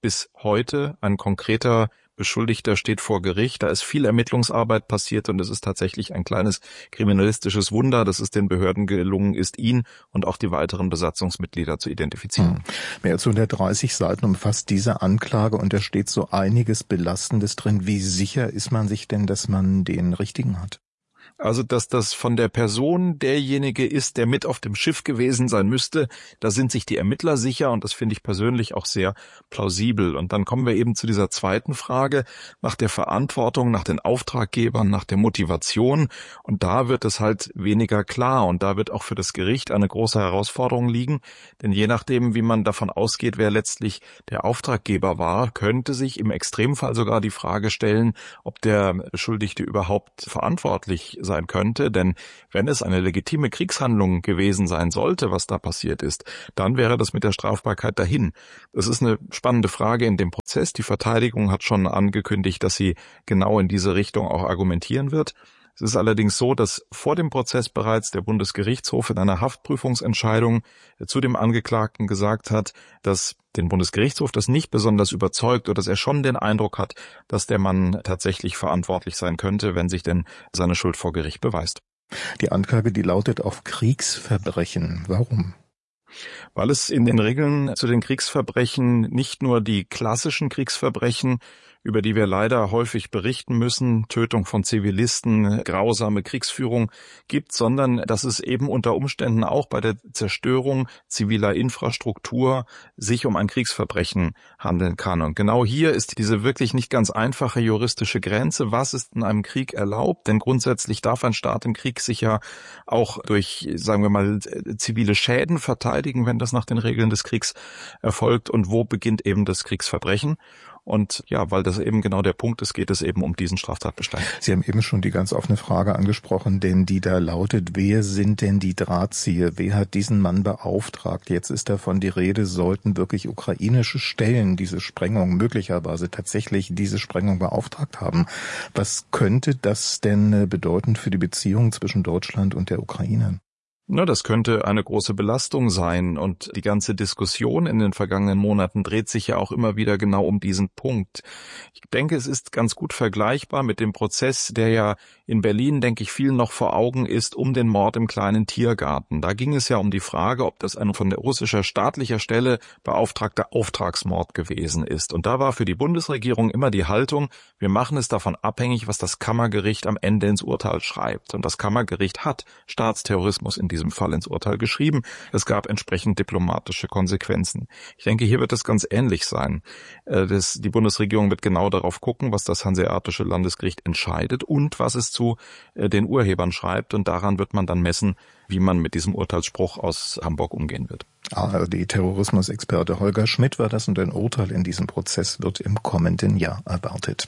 Speaker 1: bis heute ein konkreter Beschuldigter steht vor Gericht. Da ist viel Ermittlungsarbeit passiert und es ist tatsächlich ein kleines kriminalistisches Wunder, dass es den Behörden gelungen ist, ihn und auch die weiteren Besatzungsmitglieder zu identifizieren.
Speaker 5: Mehr als 130 Seiten umfasst diese Anklage und da steht so einiges Belastendes drin. Wie sicher ist man sich denn, dass man den Richtigen hat?
Speaker 1: Also, dass das von der Person derjenige ist, der mit auf dem Schiff gewesen sein müsste, da sind sich die Ermittler sicher und das finde ich persönlich auch sehr plausibel. Und dann kommen wir eben zu dieser zweiten Frage nach der Verantwortung, nach den Auftraggebern, nach der Motivation und da wird es halt weniger klar und da wird auch für das Gericht eine große Herausforderung liegen, denn je nachdem, wie man davon ausgeht, wer letztlich der Auftraggeber war, könnte sich im Extremfall sogar die Frage stellen, ob der Beschuldigte überhaupt verantwortlich sein könnte, denn wenn es eine legitime Kriegshandlung gewesen sein sollte, was da passiert ist, dann wäre das mit der Strafbarkeit dahin. Das ist eine spannende Frage in dem Prozess. Die Verteidigung hat schon angekündigt, dass sie genau in diese Richtung auch argumentieren wird. Es ist allerdings so, dass vor dem Prozess bereits der Bundesgerichtshof in einer Haftprüfungsentscheidung zu dem Angeklagten gesagt hat, dass den Bundesgerichtshof das nicht besonders überzeugt oder dass er schon den Eindruck hat, dass der Mann tatsächlich verantwortlich sein könnte, wenn sich denn seine Schuld vor Gericht beweist.
Speaker 5: Die Anklage, die lautet auf Kriegsverbrechen. Warum?
Speaker 1: Weil es in den Regeln zu den Kriegsverbrechen nicht nur die klassischen Kriegsverbrechen, über die wir leider häufig berichten müssen, Tötung von Zivilisten, grausame Kriegsführung gibt, sondern dass es eben unter Umständen auch bei der Zerstörung ziviler Infrastruktur sich um ein Kriegsverbrechen handeln kann. Und genau hier ist diese wirklich nicht ganz einfache juristische Grenze. Was ist in einem Krieg erlaubt? Denn grundsätzlich darf ein Staat im Krieg sich ja auch durch, sagen wir mal, zivile Schäden verteidigen, wenn das nach den Regeln des Kriegs erfolgt. Und wo beginnt eben das Kriegsverbrechen? Und ja, weil das eben genau der Punkt ist, geht es eben um diesen Straftatbestand.
Speaker 5: Sie haben eben schon die ganz offene Frage angesprochen, denn die da lautet, wer sind denn die Drahtzieher? Wer hat diesen Mann beauftragt? Jetzt ist davon die Rede, sollten wirklich ukrainische Stellen diese Sprengung möglicherweise tatsächlich diese Sprengung beauftragt haben. Was könnte das denn bedeuten für die Beziehung zwischen Deutschland und der Ukraine?
Speaker 1: Na, das könnte eine große Belastung sein und die ganze Diskussion in den vergangenen Monaten dreht sich ja auch immer wieder genau um diesen Punkt. Ich denke, es ist ganz gut vergleichbar mit dem Prozess, der ja in Berlin, denke ich, vielen noch vor Augen ist, um den Mord im kleinen Tiergarten. Da ging es ja um die Frage, ob das ein von der russischer staatlicher Stelle beauftragter Auftragsmord gewesen ist. Und da war für die Bundesregierung immer die Haltung, wir machen es davon abhängig, was das Kammergericht am Ende ins Urteil schreibt. Und das Kammergericht hat Staatsterrorismus in diesem Fall ins Urteil geschrieben. Es gab entsprechend diplomatische Konsequenzen. Ich denke, hier wird es ganz ähnlich sein. Die Bundesregierung wird genau darauf gucken, was das Hanseatische Landesgericht entscheidet und was es zu den Urhebern schreibt. Und daran wird man dann messen, wie man mit diesem Urteilsspruch aus Hamburg umgehen wird.
Speaker 5: ARD-Terrorismusexperte Holger Schmidt war das und ein Urteil in diesem Prozess wird im kommenden Jahr erwartet.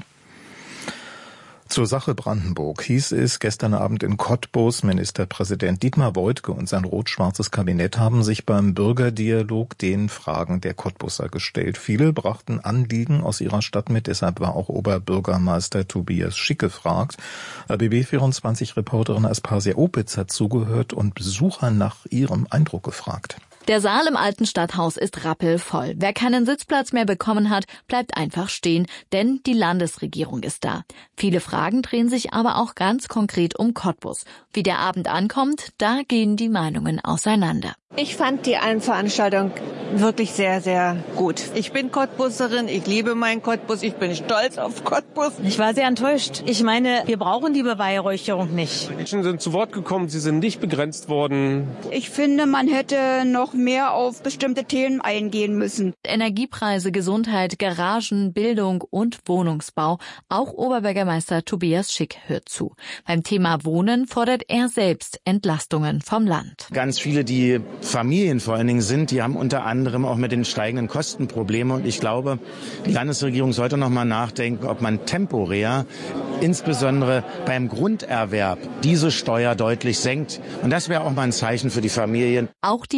Speaker 5: Zur Sache Brandenburg hieß es gestern Abend in Cottbus, Ministerpräsident Dietmar Woidke und sein rot-schwarzes Kabinett haben sich beim Bürgerdialog den Fragen der Cottbuser gestellt. Viele brachten Anliegen aus ihrer Stadt mit, deshalb war auch Oberbürgermeister Tobias Schick gefragt. BB24-Reporterin Aspasia Opitz hat zugehört und Besucher nach ihrem Eindruck gefragt.
Speaker 2: Der Saal im alten Stadthaus ist rappelvoll. Wer keinen Sitzplatz mehr bekommen hat, bleibt einfach stehen, denn die Landesregierung ist da. Viele Fragen drehen sich aber auch ganz konkret um Cottbus. Wie der Abend ankommt, da gehen die Meinungen auseinander.
Speaker 3: Ich fand die Veranstaltung wirklich sehr, sehr gut. Ich bin Cottbuserin, ich liebe meinen Cottbus, ich bin stolz auf Cottbus.
Speaker 24: Ich war sehr enttäuscht. Ich meine, wir brauchen die Beweihräucherung nicht.
Speaker 25: Menschen sind zu Wort gekommen, sie sind nicht begrenzt worden.
Speaker 26: Ich finde, man hätte noch mehr auf bestimmte Themen eingehen müssen.
Speaker 2: Energiepreise, Gesundheit, Garagen, Bildung und Wohnungsbau. Auch Oberbürgermeister Tobias Schick hört zu. Beim Thema Wohnen fordert er selbst Entlastungen vom Land.
Speaker 27: Ganz viele, die Familien vor allen Dingen sind, die haben unter anderem auch mit den steigenden Kosten Probleme. Und ich glaube, die Landesregierung sollte noch mal nachdenken, ob man temporär, insbesondere beim Grunderwerb, diese Steuer deutlich senkt. Und das wäre auch mal ein Zeichen für die Familien.
Speaker 2: Auch die Fernweh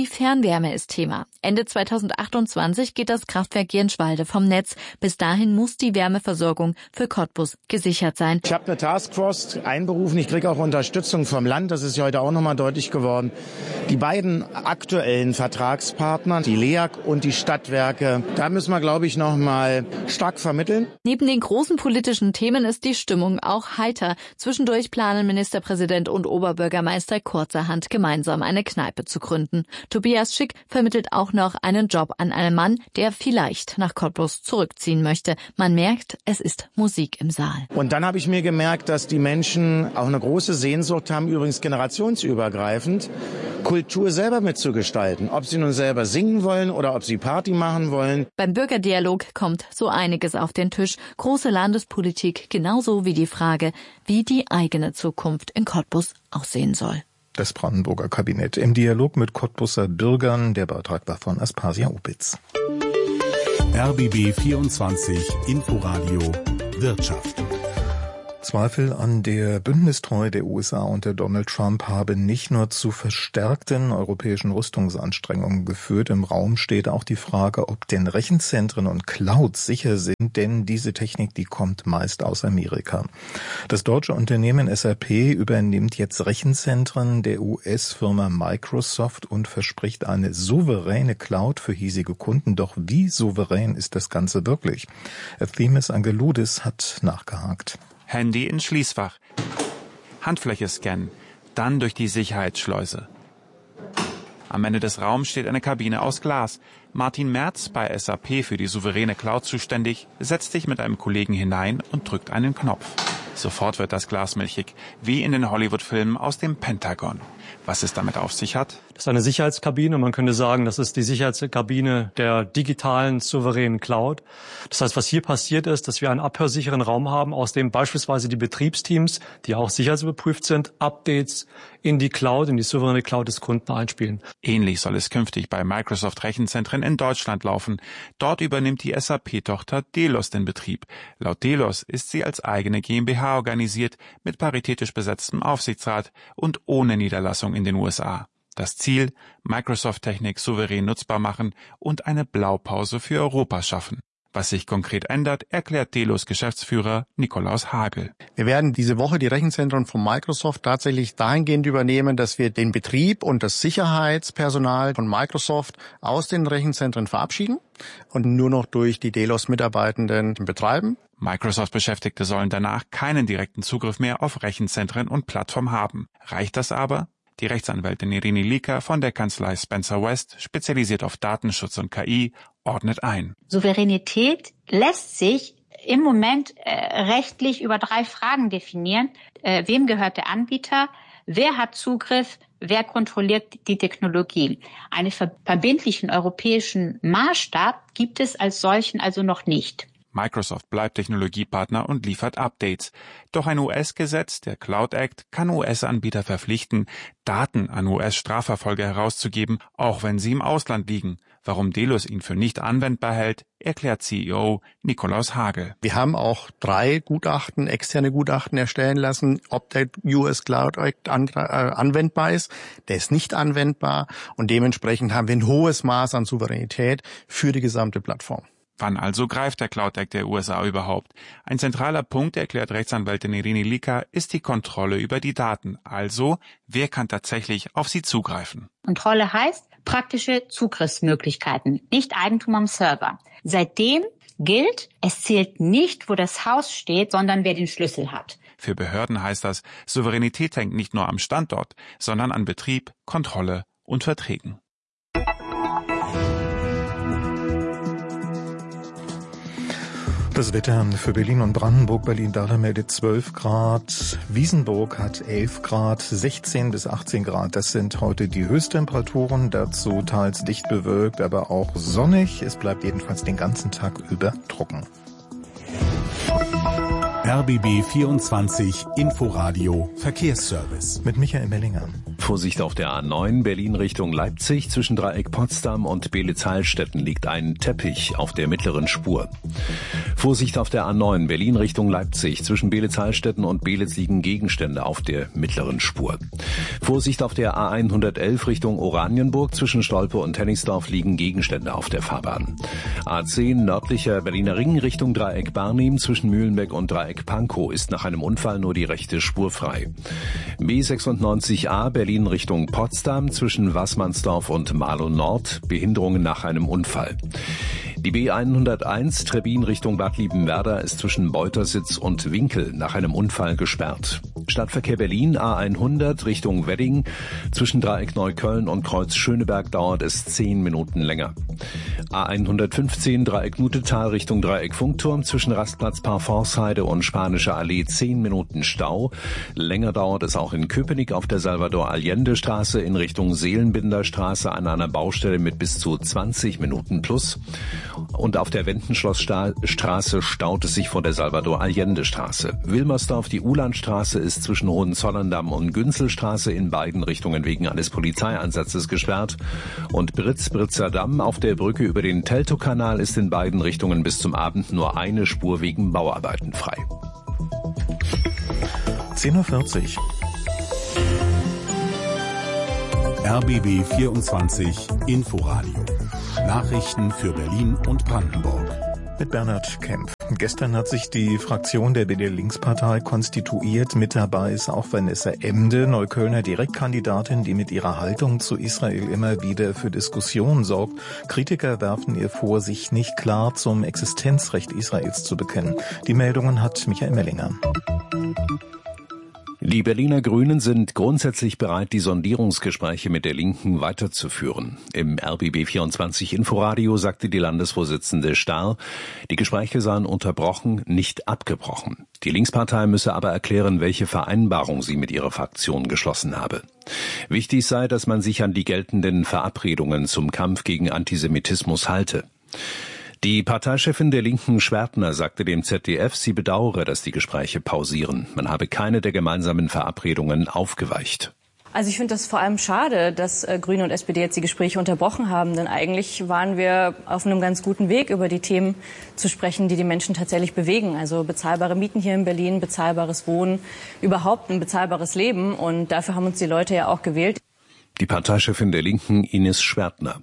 Speaker 2: Wärme ist Thema. Ende 2028 geht das Kraftwerk Jenschwalde vom Netz. Bis dahin muss die Wärmeversorgung für Cottbus gesichert sein.
Speaker 27: Ich habe eine Taskforce einberufen. Ich kriege auch Unterstützung vom Land. Das ist ja heute auch nochmal deutlich geworden. Die beiden aktuellen Vertragspartner, die LEAG und die Stadtwerke, da müssen wir, glaube ich, nochmal stark vermitteln.
Speaker 2: Neben den großen politischen Themen ist die Stimmung auch heiter. Zwischendurch planen Ministerpräsident und Oberbürgermeister kurzerhand gemeinsam eine Kneipe zu gründen. Tobias Schick vermittelt auch noch einen Job an einen Mann, der vielleicht nach Cottbus zurückziehen möchte. Man merkt, es ist Musik im Saal.
Speaker 27: Und dann habe ich mir gemerkt, dass die Menschen auch eine große Sehnsucht haben, übrigens generationsübergreifend, Kultur selber mitzugestalten. Ob sie nun selber singen wollen oder ob sie Party machen wollen.
Speaker 2: Beim Bürgerdialog kommt so einiges auf den Tisch. Große Landespolitik, genauso wie die Frage, wie die eigene Zukunft in Cottbus aussehen soll.
Speaker 5: Das Brandenburger Kabinett im Dialog mit Cottbuser Bürgern. Der Beitrag war von Aspasia Opitz.
Speaker 4: RBB 24 Inforadio Wirtschaft.
Speaker 5: Zweifel an der Bündnistreue der USA unter Donald Trump haben nicht nur zu verstärkten europäischen Rüstungsanstrengungen geführt. Im Raum steht auch die Frage, ob denn Rechenzentren und Clouds sicher sind, denn diese Technik, die kommt meist aus Amerika. Das deutsche Unternehmen SAP übernimmt jetzt Rechenzentren der US-Firma Microsoft und verspricht eine souveräne Cloud für hiesige Kunden. Doch wie souverän ist das Ganze wirklich? Themis Angeloudis hat nachgehakt.
Speaker 6: Handy ins Schließfach, Handfläche scannen, dann durch die Sicherheitsschleuse. Am Ende des Raums steht eine Kabine aus Glas. Martin Merz, bei SAP für die souveräne Cloud zuständig, setzt sich mit einem Kollegen hinein und drückt einen Knopf. Sofort wird das Glas milchig, wie in den Hollywood-Filmen aus dem Pentagon. Was es damit auf sich hat?
Speaker 7: Das ist eine Sicherheitskabine. Man könnte sagen, das ist die Sicherheitskabine der digitalen, souveränen Cloud. Das heißt, was hier passiert ist, dass wir einen abhörsicheren Raum haben, aus dem beispielsweise die Betriebsteams, die auch sicherheitsüberprüft sind, Updates in die Cloud, in die souveräne Cloud des Kunden einspielen.
Speaker 6: Ähnlich soll es künftig bei Microsoft Rechenzentren in Deutschland laufen. Dort übernimmt die SAP-Tochter Delos den Betrieb. Laut Delos ist sie als eigene GmbH organisiert, mit paritätisch besetztem Aufsichtsrat und ohne Niederlassung in den USA. Das Ziel, Microsoft-Technik souverän nutzbar machen und eine Blaupause für Europa schaffen. Was sich konkret ändert, erklärt Delos Geschäftsführer Nikolaus Hagel.
Speaker 8: Wir werden diese Woche die Rechenzentren von Microsoft tatsächlich dahingehend übernehmen, dass wir den Betrieb und das Sicherheitspersonal von Microsoft aus den Rechenzentren verabschieden und nur noch durch die Delos-Mitarbeitenden betreiben.
Speaker 6: Microsoft-Beschäftigte sollen danach keinen direkten Zugriff mehr auf Rechenzentren und Plattformen haben. Reicht das aber? Die Rechtsanwältin Irini Lika von der Kanzlei Spencer West, spezialisiert auf Datenschutz und KI, ordnet ein.
Speaker 9: Souveränität lässt sich im Moment rechtlich über 3 Fragen definieren. Wem gehört der Anbieter? Wer hat Zugriff? Wer kontrolliert die Technologie? Einen verbindlichen europäischen Maßstab gibt es als solchen also noch nicht.
Speaker 6: Microsoft bleibt Technologiepartner und liefert Updates. Doch ein US-Gesetz, der Cloud Act, kann US-Anbieter verpflichten, Daten an US-Strafverfolger herauszugeben, auch wenn sie im Ausland liegen. Warum Delos ihn für nicht anwendbar hält, erklärt CEO Nikolaus Hagel.
Speaker 8: Wir haben auch 3 Gutachten, externe Gutachten erstellen lassen, ob der US Cloud Act anwendbar ist. Der ist nicht anwendbar und dementsprechend haben wir ein hohes Maß an Souveränität für die gesamte Plattform.
Speaker 6: Wann also greift der Cloud Act der USA überhaupt? Ein zentraler Punkt, erklärt Rechtsanwältin Irini Lika, ist die Kontrolle über die Daten. Also, wer kann tatsächlich auf sie zugreifen?
Speaker 9: Kontrolle heißt praktische Zugriffsmöglichkeiten, nicht Eigentum am Server. Seitdem gilt, es zählt nicht, wo das Haus steht, sondern wer den Schlüssel hat.
Speaker 6: Für Behörden heißt das, Souveränität hängt nicht nur am Standort, sondern an Betrieb, Kontrolle und Verträgen.
Speaker 5: Das Wetter für Berlin und Brandenburg. Berlin-Dahlem meldet 12 Grad. Wiesenburg hat 11 Grad, 16 bis 18 Grad. Das sind heute die Höchsttemperaturen. Dazu teils dicht bewölkt, aber auch sonnig. Es bleibt jedenfalls den ganzen Tag über trocken.
Speaker 4: RBB 24 Inforadio Verkehrsservice.
Speaker 5: Mit Michael Mellinger.
Speaker 18: Vorsicht auf der A9 Berlin Richtung Leipzig. Zwischen Dreieck Potsdam und Beelitz-Heilstätten liegt ein Teppich auf der mittleren Spur. Vorsicht auf der A9 Berlin Richtung Leipzig. Zwischen Beelitz-Heilstätten und Beelitz liegen Gegenstände auf der mittleren Spur. Vorsicht auf der A111 Richtung Oranienburg. Zwischen Stolpe und Hennigsdorf liegen Gegenstände auf der Fahrbahn. A10 nördlicher Berliner Ring Richtung Dreieck Barnim. Zwischen Mühlenbeck und Dreieck Pankow ist nach einem Unfall nur die rechte Spur frei. B96A Berlin Richtung Potsdam. Zwischen Waßmannsdorf und Marlow Nord. Behinderungen nach einem Unfall. Die B101 Trebin Richtung Bad Liebenwerda ist zwischen Beutersitz und Winkel nach einem Unfall gesperrt. Stadtverkehr Berlin A100 Richtung Wedding. Zwischen Dreieck Neukölln und Kreuz Schöneberg dauert es 10 Minuten länger. A115 Dreieck Nutetal Richtung Dreieck Funkturm. Zwischen Rastplatz Parforceheide und Spanische Allee 10 Minuten Stau. Länger dauert es auch in Köpenick auf der Salvador-Allende-Straße in Richtung Seelenbinderstraße an einer Baustelle mit bis zu 20 Minuten plus. Und auf der Wendenschlossstraße staut es sich vor der Salvador-Allende-Straße. Wilmersdorf, die Uhlandstraße, ist zwischen Hohenzollern-Damm und Günzelstraße in beiden Richtungen wegen eines Polizeieinsatzes gesperrt. Und Britzer Damm auf der Brücke über den Teltow-Kanal ist in beiden Richtungen bis zum Abend nur eine Spur wegen Bauarbeiten frei.
Speaker 5: 10:40 Uhr.
Speaker 4: RBB 24 Inforadio. Nachrichten für Berlin und Brandenburg.
Speaker 5: Mit Bernhard Kempf. Gestern hat sich die Fraktion der BDR-Linkspartei konstituiert. Mit dabei ist auch Vanessa Emde, Neuköllner Direktkandidatin, die mit ihrer Haltung zu Israel immer wieder für Diskussionen sorgt. Kritiker werfen ihr vor, sich nicht klar zum Existenzrecht Israels zu bekennen. Die Meldungen hat Michael Mellinger.
Speaker 18: Die Berliner Grünen sind grundsätzlich bereit, die Sondierungsgespräche mit der Linken weiterzuführen. Im RBB 24 Inforadio sagte die Landesvorsitzende Starr, die Gespräche seien unterbrochen, nicht abgebrochen. Die Linkspartei müsse aber erklären, welche Vereinbarung sie mit ihrer Fraktion geschlossen habe. Wichtig sei, dass man sich an die geltenden Verabredungen zum Kampf gegen Antisemitismus halte. Die Parteichefin der Linken Schwertner sagte dem ZDF, sie bedauere, dass die Gespräche pausieren. Man habe keine der gemeinsamen Verabredungen aufgeweicht.
Speaker 10: Also ich finde das vor allem schade, dass Grüne und SPD jetzt die Gespräche unterbrochen haben. Denn eigentlich waren wir auf einem ganz guten Weg, über die Themen zu sprechen, die die Menschen tatsächlich bewegen. Also bezahlbare Mieten hier in Berlin, bezahlbares Wohnen, überhaupt ein bezahlbares Leben. Und dafür haben uns die Leute ja auch gewählt.
Speaker 18: Die Parteichefin der Linken Ines Schwertner.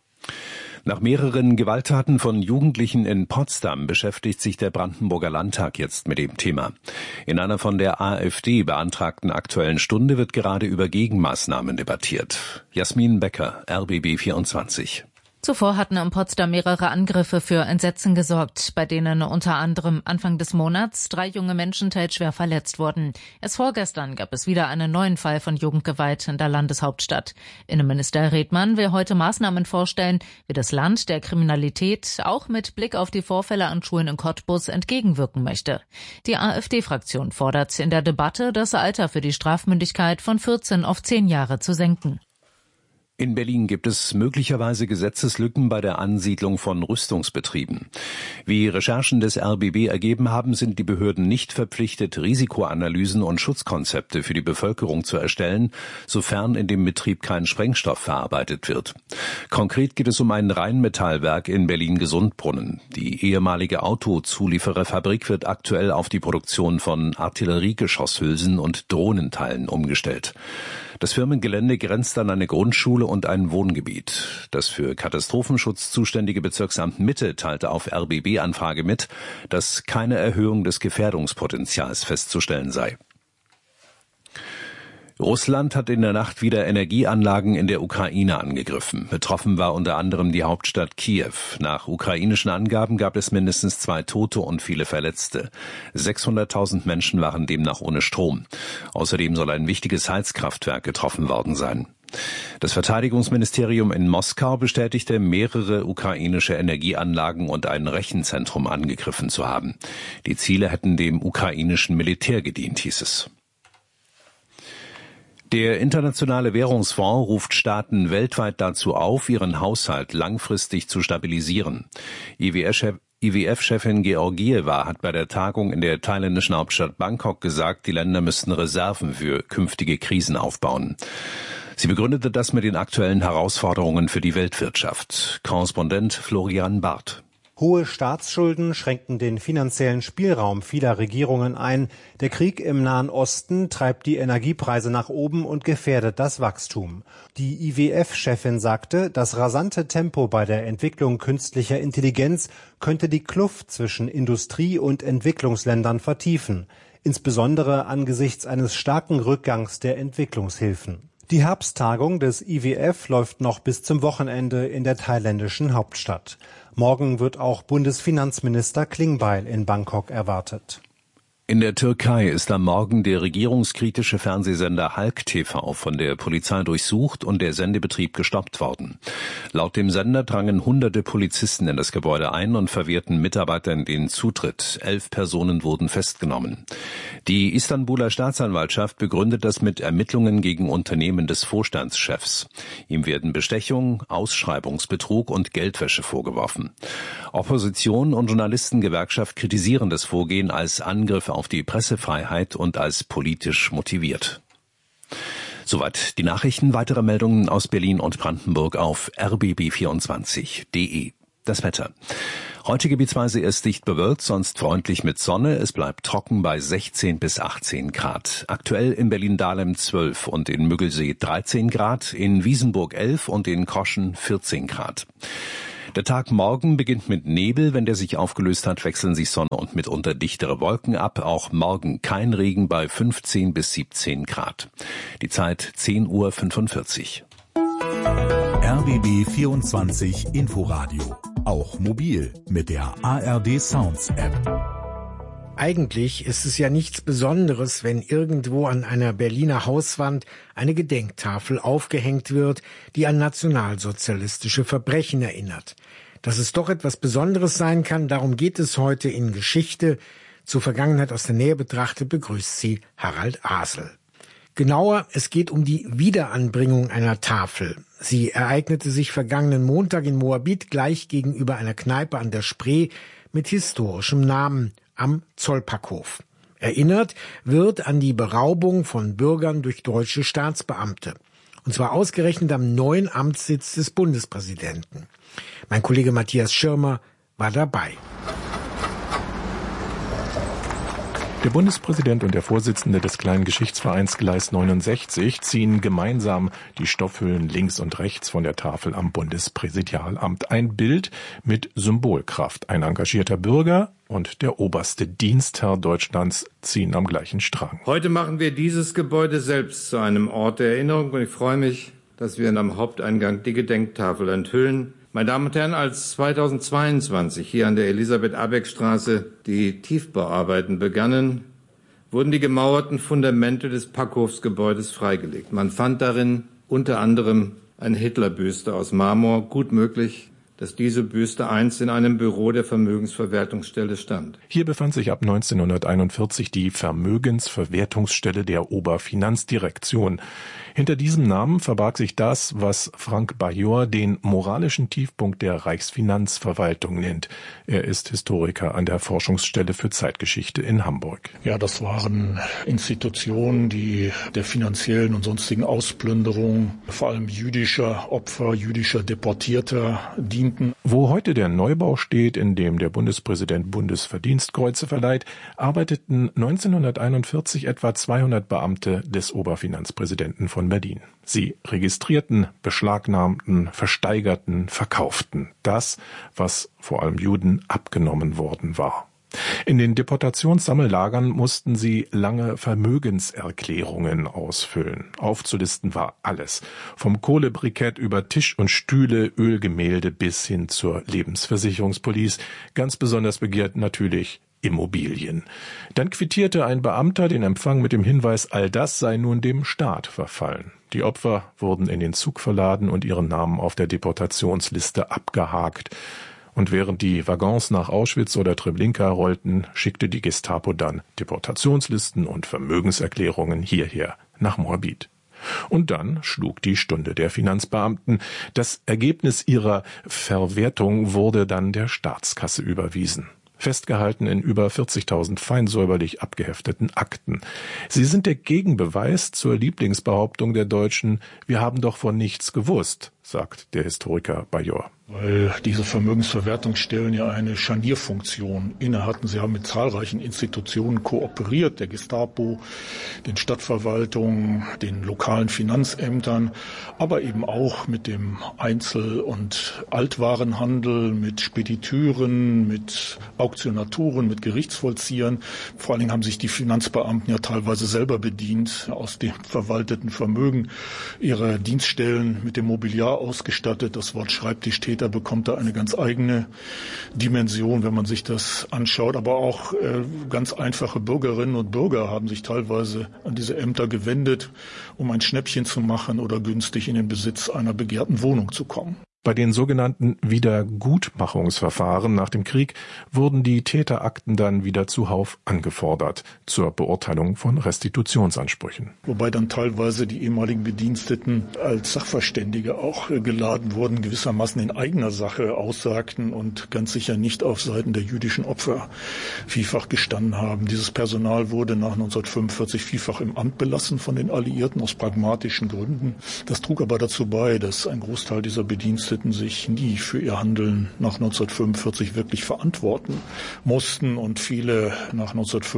Speaker 18: Nach mehreren Gewalttaten von Jugendlichen in Potsdam beschäftigt sich der Brandenburger Landtag jetzt mit dem Thema. In einer von der AfD beantragten Aktuellen Stunde wird gerade über Gegenmaßnahmen debattiert. Jasmin Becker, RBB 24.
Speaker 11: Zuvor hatten in Potsdam mehrere Angriffe für Entsetzen gesorgt, bei denen unter anderem Anfang des Monats 3 junge Menschen teils schwer verletzt wurden. Erst vorgestern gab es wieder einen neuen Fall von Jugendgewalt in der Landeshauptstadt. Innenminister Redmann will heute Maßnahmen vorstellen, wie das Land der Kriminalität auch mit Blick auf die Vorfälle an Schulen in Cottbus entgegenwirken möchte. Die AfD-Fraktion fordert in der Debatte, das Alter für die Strafmündigkeit von 14 auf 10 Jahre zu senken.
Speaker 18: In Berlin gibt es möglicherweise Gesetzeslücken bei der Ansiedlung von Rüstungsbetrieben. Wie Recherchen des RBB ergeben haben, sind die Behörden nicht verpflichtet, Risikoanalysen und Schutzkonzepte für die Bevölkerung zu erstellen, sofern in dem Betrieb kein Sprengstoff verarbeitet wird. Konkret geht es um ein Rheinmetallwerk in Berlin-Gesundbrunnen. Die ehemalige Autozuliefererfabrik wird aktuell auf die Produktion von Artilleriegeschosshülsen und Drohnenteilen umgestellt. Das Firmengelände grenzt an eine Grundschule und ein Wohngebiet. Das für Katastrophenschutz zuständige Bezirksamt Mitte teilte auf RBB-Anfrage mit, dass keine Erhöhung des Gefährdungspotenzials festzustellen sei. Russland hat in der Nacht wieder Energieanlagen in der Ukraine angegriffen. Betroffen war unter anderem die Hauptstadt Kiew. Nach ukrainischen Angaben gab es mindestens 2 Tote und viele Verletzte. 600.000 Menschen waren demnach ohne Strom. Außerdem soll ein wichtiges Heizkraftwerk getroffen worden sein. Das Verteidigungsministerium in Moskau bestätigte, mehrere ukrainische Energieanlagen und ein Rechenzentrum angegriffen zu haben. Die Ziele hätten dem ukrainischen Militär gedient, hieß es. Der Internationale Währungsfonds ruft Staaten weltweit dazu auf, ihren Haushalt langfristig zu stabilisieren. IWF-Chefin Georgieva hat bei der Tagung in der thailändischen Hauptstadt Bangkok gesagt, die Länder müssten Reserven für künftige Krisen aufbauen. Sie begründete das mit den aktuellen Herausforderungen für die Weltwirtschaft. Korrespondent Florian Barth.
Speaker 12: Hohe Staatsschulden schränken den finanziellen Spielraum vieler Regierungen ein. Der Krieg im Nahen Osten treibt die Energiepreise nach oben und gefährdet das Wachstum. Die IWF-Chefin sagte, das rasante Tempo bei der Entwicklung künstlicher Intelligenz könnte die Kluft zwischen Industrie- und Entwicklungsländern vertiefen, insbesondere angesichts eines starken Rückgangs der Entwicklungshilfen. Die Herbsttagung des IWF läuft noch bis zum Wochenende in der thailändischen Hauptstadt. Morgen wird auch Bundesfinanzminister Klingbeil in Bangkok erwartet.
Speaker 18: In der Türkei ist am Morgen der regierungskritische Fernsehsender Halk TV von der Polizei durchsucht und der Sendebetrieb gestoppt worden. Laut dem Sender drangen hunderte Polizisten in das Gebäude ein und verwehrten Mitarbeitern den Zutritt. 11 Personen wurden festgenommen. Die Istanbuler Staatsanwaltschaft begründet das mit Ermittlungen gegen Unternehmen des Vorstandschefs. Ihm werden Bestechung, Ausschreibungsbetrug und Geldwäsche vorgeworfen. Opposition und Journalistengewerkschaft kritisieren das Vorgehen als Angriff auf die Pressefreiheit und als politisch motiviert. Soweit die Nachrichten. Weitere Meldungen aus Berlin und Brandenburg auf rbb24.de. Das Wetter. Heute gebietsweise erst dicht bewölkt, sonst freundlich mit Sonne. Es bleibt trocken bei 16 bis 18 Grad. Aktuell in Berlin-Dahlem 12 und in Müggelsee 13 Grad, in Wiesenburg 11 und in Koschen 14 Grad. Der Tag morgen beginnt mit Nebel. Wenn der sich aufgelöst hat, wechseln sich Sonne und mitunter dichtere Wolken ab. Auch morgen kein Regen bei 15 bis 17 Grad. Die Zeit 10:45 Uhr.
Speaker 4: RBB 24 Inforadio. Auch mobil mit der ARD Sounds App.
Speaker 13: Eigentlich ist es ja nichts Besonderes, wenn irgendwo an einer Berliner Hauswand eine Gedenktafel aufgehängt wird, die an nationalsozialistische Verbrechen erinnert. Dass es doch etwas Besonderes sein kann, darum geht es heute in Geschichte. Zur Vergangenheit aus der Nähe betrachtet begrüßt sie Harald Asel. Genauer, es geht um die Wiederanbringung einer Tafel. Sie ereignete sich vergangenen Montag in Moabit gleich gegenüber einer Kneipe an der Spree mit historischem Namen am Zollpackhof. Erinnert wird an die Beraubung von Bürgern durch deutsche Staatsbeamte. Und zwar ausgerechnet am neuen Amtssitz des Bundespräsidenten. Mein Kollege Matthias Schirmer war dabei.
Speaker 5: Der Bundespräsident und der Vorsitzende des kleinen Geschichtsvereins Gleis 69 ziehen gemeinsam die Stoffhüllen links und rechts von der Tafel am Bundespräsidialamt. Ein Bild mit Symbolkraft. Ein engagierter Bürger und der oberste Dienstherr Deutschlands ziehen am gleichen Strang.
Speaker 14: Heute machen wir dieses Gebäude selbst zu einem Ort der Erinnerung und ich freue mich, dass wir am Haupteingang die Gedenktafel enthüllen. Meine Damen und Herren, als 2022 hier an der Elisabeth-Abeck-Straße die Tiefbauarbeiten begannen, wurden die gemauerten Fundamente des Packhofsgebäudes freigelegt. Man fand darin unter anderem eine Hitlerbüste aus Marmor. Gut möglich, dass diese Büste einst in einem Büro der Vermögensverwertungsstelle stand.
Speaker 5: Hier befand sich ab 1941 die Vermögensverwertungsstelle der Oberfinanzdirektion. Hinter diesem Namen verbarg sich das, was Frank Bajor den moralischen Tiefpunkt der Reichsfinanzverwaltung nennt. Er ist Historiker an der Forschungsstelle für Zeitgeschichte in Hamburg.
Speaker 15: Ja, das waren Institutionen, die der finanziellen und sonstigen Ausplünderung, vor allem jüdischer Opfer, jüdischer Deportierter dienten.
Speaker 5: Wo heute der Neubau steht, in dem der Bundespräsident Bundesverdienstkreuze verleiht, arbeiteten 1941 etwa 200 Beamte des Oberfinanzpräsidenten von Berlin. Sie registrierten, beschlagnahmten, versteigerten, verkauften das, was vor allem Juden abgenommen worden war. In den Deportationssammellagern mussten sie lange Vermögenserklärungen ausfüllen. Aufzulisten war alles. Vom Kohlebrikett über Tisch und Stühle, Ölgemälde bis hin zur Lebensversicherungspolice. Ganz besonders begehrt natürlich Immobilien. Dann quittierte ein Beamter den Empfang mit dem Hinweis, all das sei nun dem Staat verfallen. Die Opfer wurden in den Zug verladen und ihren Namen auf der Deportationsliste abgehakt. Und während die Waggons nach Auschwitz oder Treblinka rollten, schickte die Gestapo dann Deportationslisten und Vermögenserklärungen hierher nach Moabit. Und dann schlug die Stunde der Finanzbeamten. Das Ergebnis ihrer Verwertung wurde dann der Staatskasse überwiesen. Festgehalten in über 40.000 feinsäuberlich abgehefteten Akten. Sie sind der Gegenbeweis zur Lieblingsbehauptung der Deutschen, wir haben doch von nichts gewusst, sagt der Historiker Bajor.
Speaker 15: Weil diese Vermögensverwertungsstellen ja eine Scharnierfunktion inne hatten. Sie haben mit zahlreichen Institutionen kooperiert, der Gestapo, den Stadtverwaltungen, den lokalen Finanzämtern, aber eben auch mit dem Einzel- und Altwarenhandel, mit Spediteuren, mit Auktionatoren, mit Gerichtsvollziehern. Vor allen Dingen haben sich die Finanzbeamten ja teilweise selber bedient, aus dem verwalteten Vermögen ihre Dienststellen mit dem Mobiliar ausgestattet. Das Wort Schreibtischtäter bekommt da eine ganz eigene Dimension, wenn man sich das anschaut. Aber auch ganz einfache Bürgerinnen und Bürger haben sich teilweise an diese Ämter gewendet, um ein Schnäppchen zu machen oder günstig in den Besitz einer begehrten Wohnung zu kommen.
Speaker 5: Bei den sogenannten Wiedergutmachungsverfahren nach dem Krieg wurden die Täterakten dann wieder zuhauf angefordert zur Beurteilung von Restitutionsansprüchen.
Speaker 15: Wobei dann teilweise die ehemaligen Bediensteten als Sachverständige auch geladen wurden, gewissermaßen in eigener Sache aussagten und ganz sicher nicht auf Seiten der jüdischen Opfer vielfach gestanden haben. Dieses Personal wurde nach 1945 vielfach im Amt belassen von den Alliierten aus pragmatischen Gründen. Das trug aber dazu bei, dass ein Großteil dieser Bediensteten sich nie für ihr Handeln nach 1945 wirklich verantworten mussten und viele nach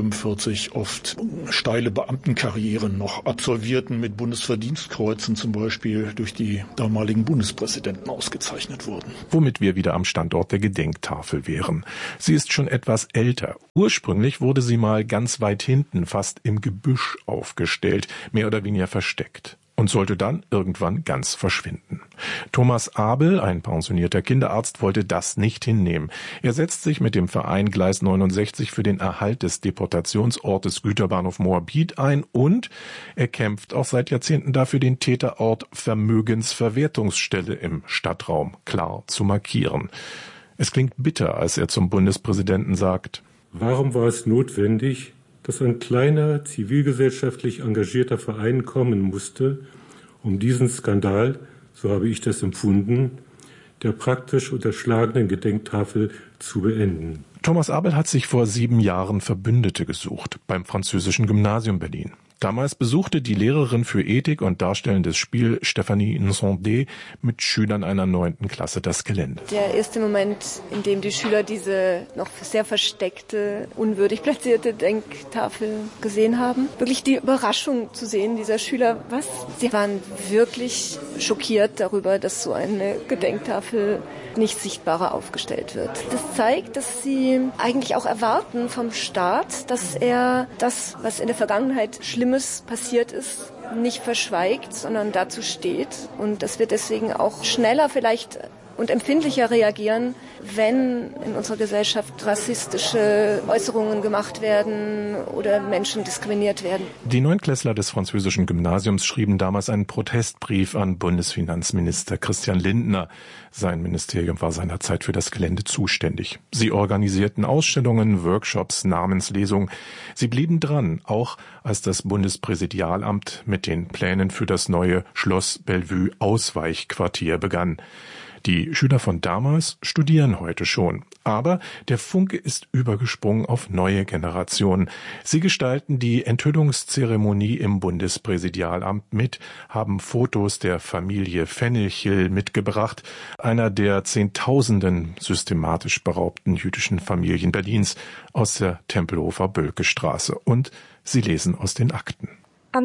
Speaker 15: 1945 oft steile Beamtenkarrieren noch absolvierten, mit Bundesverdienstkreuzen zum Beispiel durch die damaligen Bundespräsidenten ausgezeichnet wurden.
Speaker 5: Womit wir wieder am Standort der Gedenktafel wären. Sie ist schon etwas älter. Ursprünglich wurde sie mal ganz weit hinten, fast im Gebüsch aufgestellt, mehr oder weniger versteckt. Und sollte dann irgendwann ganz verschwinden. Thomas Abel, ein pensionierter Kinderarzt, wollte das nicht hinnehmen. Er setzt sich mit dem Verein Gleis 69 für den Erhalt des Deportationsortes Güterbahnhof Moabit ein und er kämpft auch seit Jahrzehnten dafür, den Täterort Vermögensverwertungsstelle im Stadtraum klar zu markieren. Es klingt bitter, als er zum Bundespräsidenten sagt:
Speaker 16: Warum war es notwendig, dass ein kleiner, zivilgesellschaftlich engagierter Verein kommen musste, um diesen Skandal, so habe ich das empfunden, der praktisch unterschlagenen Gedenktafel zu beenden?
Speaker 5: Thomas Abel hat sich vor 7 Jahren Verbündete gesucht beim Französischen Gymnasium Berlin. Damals besuchte die Lehrerin für Ethik und darstellendes Spiel Stéphanie Nsondé mit Schülern einer 9. Klasse das Gelände.
Speaker 17: Der erste Moment, in dem die Schüler diese noch sehr versteckte, unwürdig platzierte Denktafel gesehen haben. Wirklich die Überraschung zu sehen dieser Schüler. Sie waren wirklich schockiert darüber, dass so eine Gedenktafel nicht sichtbarer aufgestellt wird. Das zeigt, dass sie eigentlich auch erwarten vom Staat, dass er das, was in der Vergangenheit Schlimmes passiert ist, nicht verschweigt, sondern dazu steht und dass wir deswegen auch schneller vielleicht und empfindlicher reagieren, wenn in unserer Gesellschaft rassistische Äußerungen gemacht werden oder Menschen diskriminiert werden.
Speaker 5: Die Neunklässler des französischen Gymnasiums schrieben damals einen Protestbrief an Bundesfinanzminister Christian Lindner. Sein Ministerium war seinerzeit für das Gelände zuständig. Sie organisierten Ausstellungen, Workshops, Namenslesungen. Sie blieben dran, auch als das Bundespräsidialamt mit den Plänen für das neue Schloss Bellevue Ausweichquartier begann. Die Schüler von damals studieren heute schon. Aber der Funke ist übergesprungen auf neue Generationen. Sie gestalten die Enthüllungszeremonie im Bundespräsidialamt mit, haben Fotos der Familie Fennichel mitgebracht, einer der Zehntausenden systematisch beraubten jüdischen Familien Berlins aus der Tempelhofer Bölkestraße. Und sie lesen aus den Akten.
Speaker 19: Am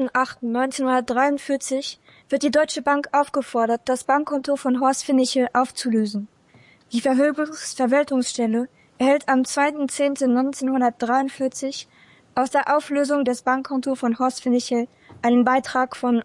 Speaker 19: 12.08.1943 wird die Deutsche Bank aufgefordert, das Bankkonto von Horst Fennichel aufzulösen. Die Vermögensverwaltungsstelle erhält am 2.10.1943 aus der Auflösung des Bankkontos von Horst Fennichel einen Beitrag von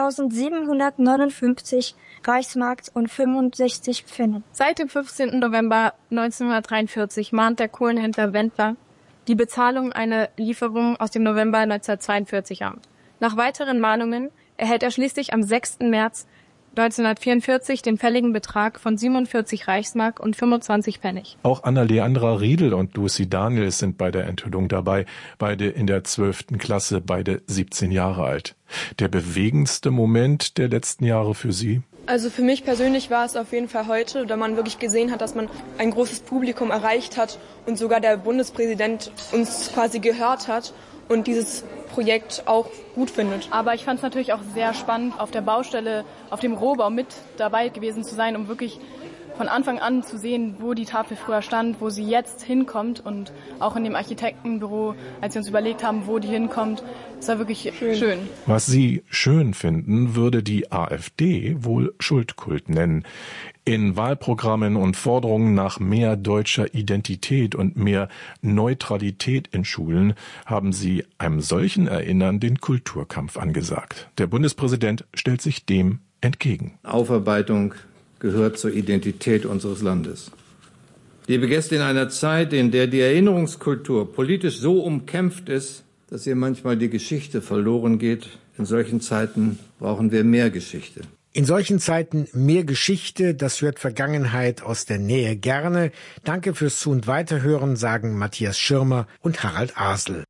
Speaker 19: 1.759 Reichsmark und 65 Pfennig.
Speaker 20: Seit dem 15. November 1943 mahnt der Kohlenhändler Wendler die Bezahlung einer Lieferung aus dem November 1942 an. Nach weiteren Mahnungen erhält er schließlich am 6. März 1944 den fälligen Betrag von 47 Reichsmark und 25 Pfennig.
Speaker 5: Auch Anna-Leandra Riedel und Lucy Daniels sind bei der Enthüllung dabei, beide in der 12. Klasse, beide 17 Jahre alt. Der bewegendste Moment der letzten Jahre für sie?
Speaker 1: Also für mich persönlich war es auf jeden Fall heute, da man wirklich gesehen hat, dass man ein großes Publikum erreicht hat und sogar der Bundespräsident uns quasi gehört hat und dieses Projekt auch gut findet.
Speaker 20: Aber ich fand es natürlich auch sehr spannend, auf der Baustelle, auf dem Rohbau mit dabei gewesen zu sein, um wirklich von Anfang an zu sehen, wo die Tafel früher stand, wo sie jetzt hinkommt und auch in dem Architektenbüro, als wir uns überlegt haben, wo die hinkommt, es war wirklich schön.
Speaker 3: Was Sie schön finden, würde die AfD wohl Schuldkult nennen. In Wahlprogrammen und Forderungen nach mehr deutscher Identität und mehr Neutralität in Schulen haben sie einem solchen Erinnern den Kulturkampf angesagt. Der Bundespräsident stellt sich dem entgegen.
Speaker 14: Aufarbeitung gehört zur Identität unseres Landes. Liebe Gäste, in einer Zeit, in der die Erinnerungskultur politisch so umkämpft ist, dass ihr manchmal die Geschichte verloren geht, in solchen Zeiten brauchen wir mehr Geschichte.
Speaker 13: In solchen Zeiten mehr Geschichte, das hört Vergangenheit aus der Nähe gerne. Danke fürs Zu- und Weiterhören, sagen Matthias Schirmer und Harald Asel.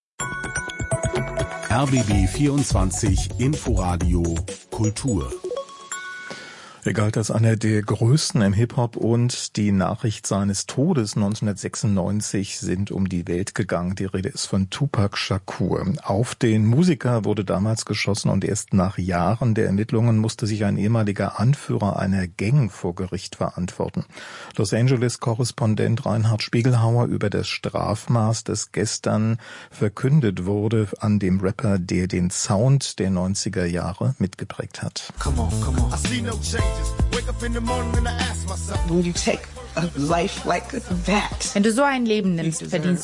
Speaker 4: RBB 24 Inforadio Kultur.
Speaker 5: Er galt als einer der größten im Hip-Hop und die Nachricht seines Todes 1996 sind um die Welt gegangen. Die Rede ist von Tupac Shakur. Auf den Musiker wurde damals geschossen und erst nach Jahren der Ermittlungen musste sich ein ehemaliger Anführer einer Gang vor Gericht verantworten. Los Angeles-Korrespondent Reinhard Spiegelhauer über das Strafmaß, das gestern verkündet wurde an dem Rapper, der den Sound der 90er Jahre mitgeprägt hat.
Speaker 21: Come on, come on. I see no changes. Wake up in the morning and I ask myself. When you take a life like that.
Speaker 22: Wenn du so ein Leben nimmst, verdienst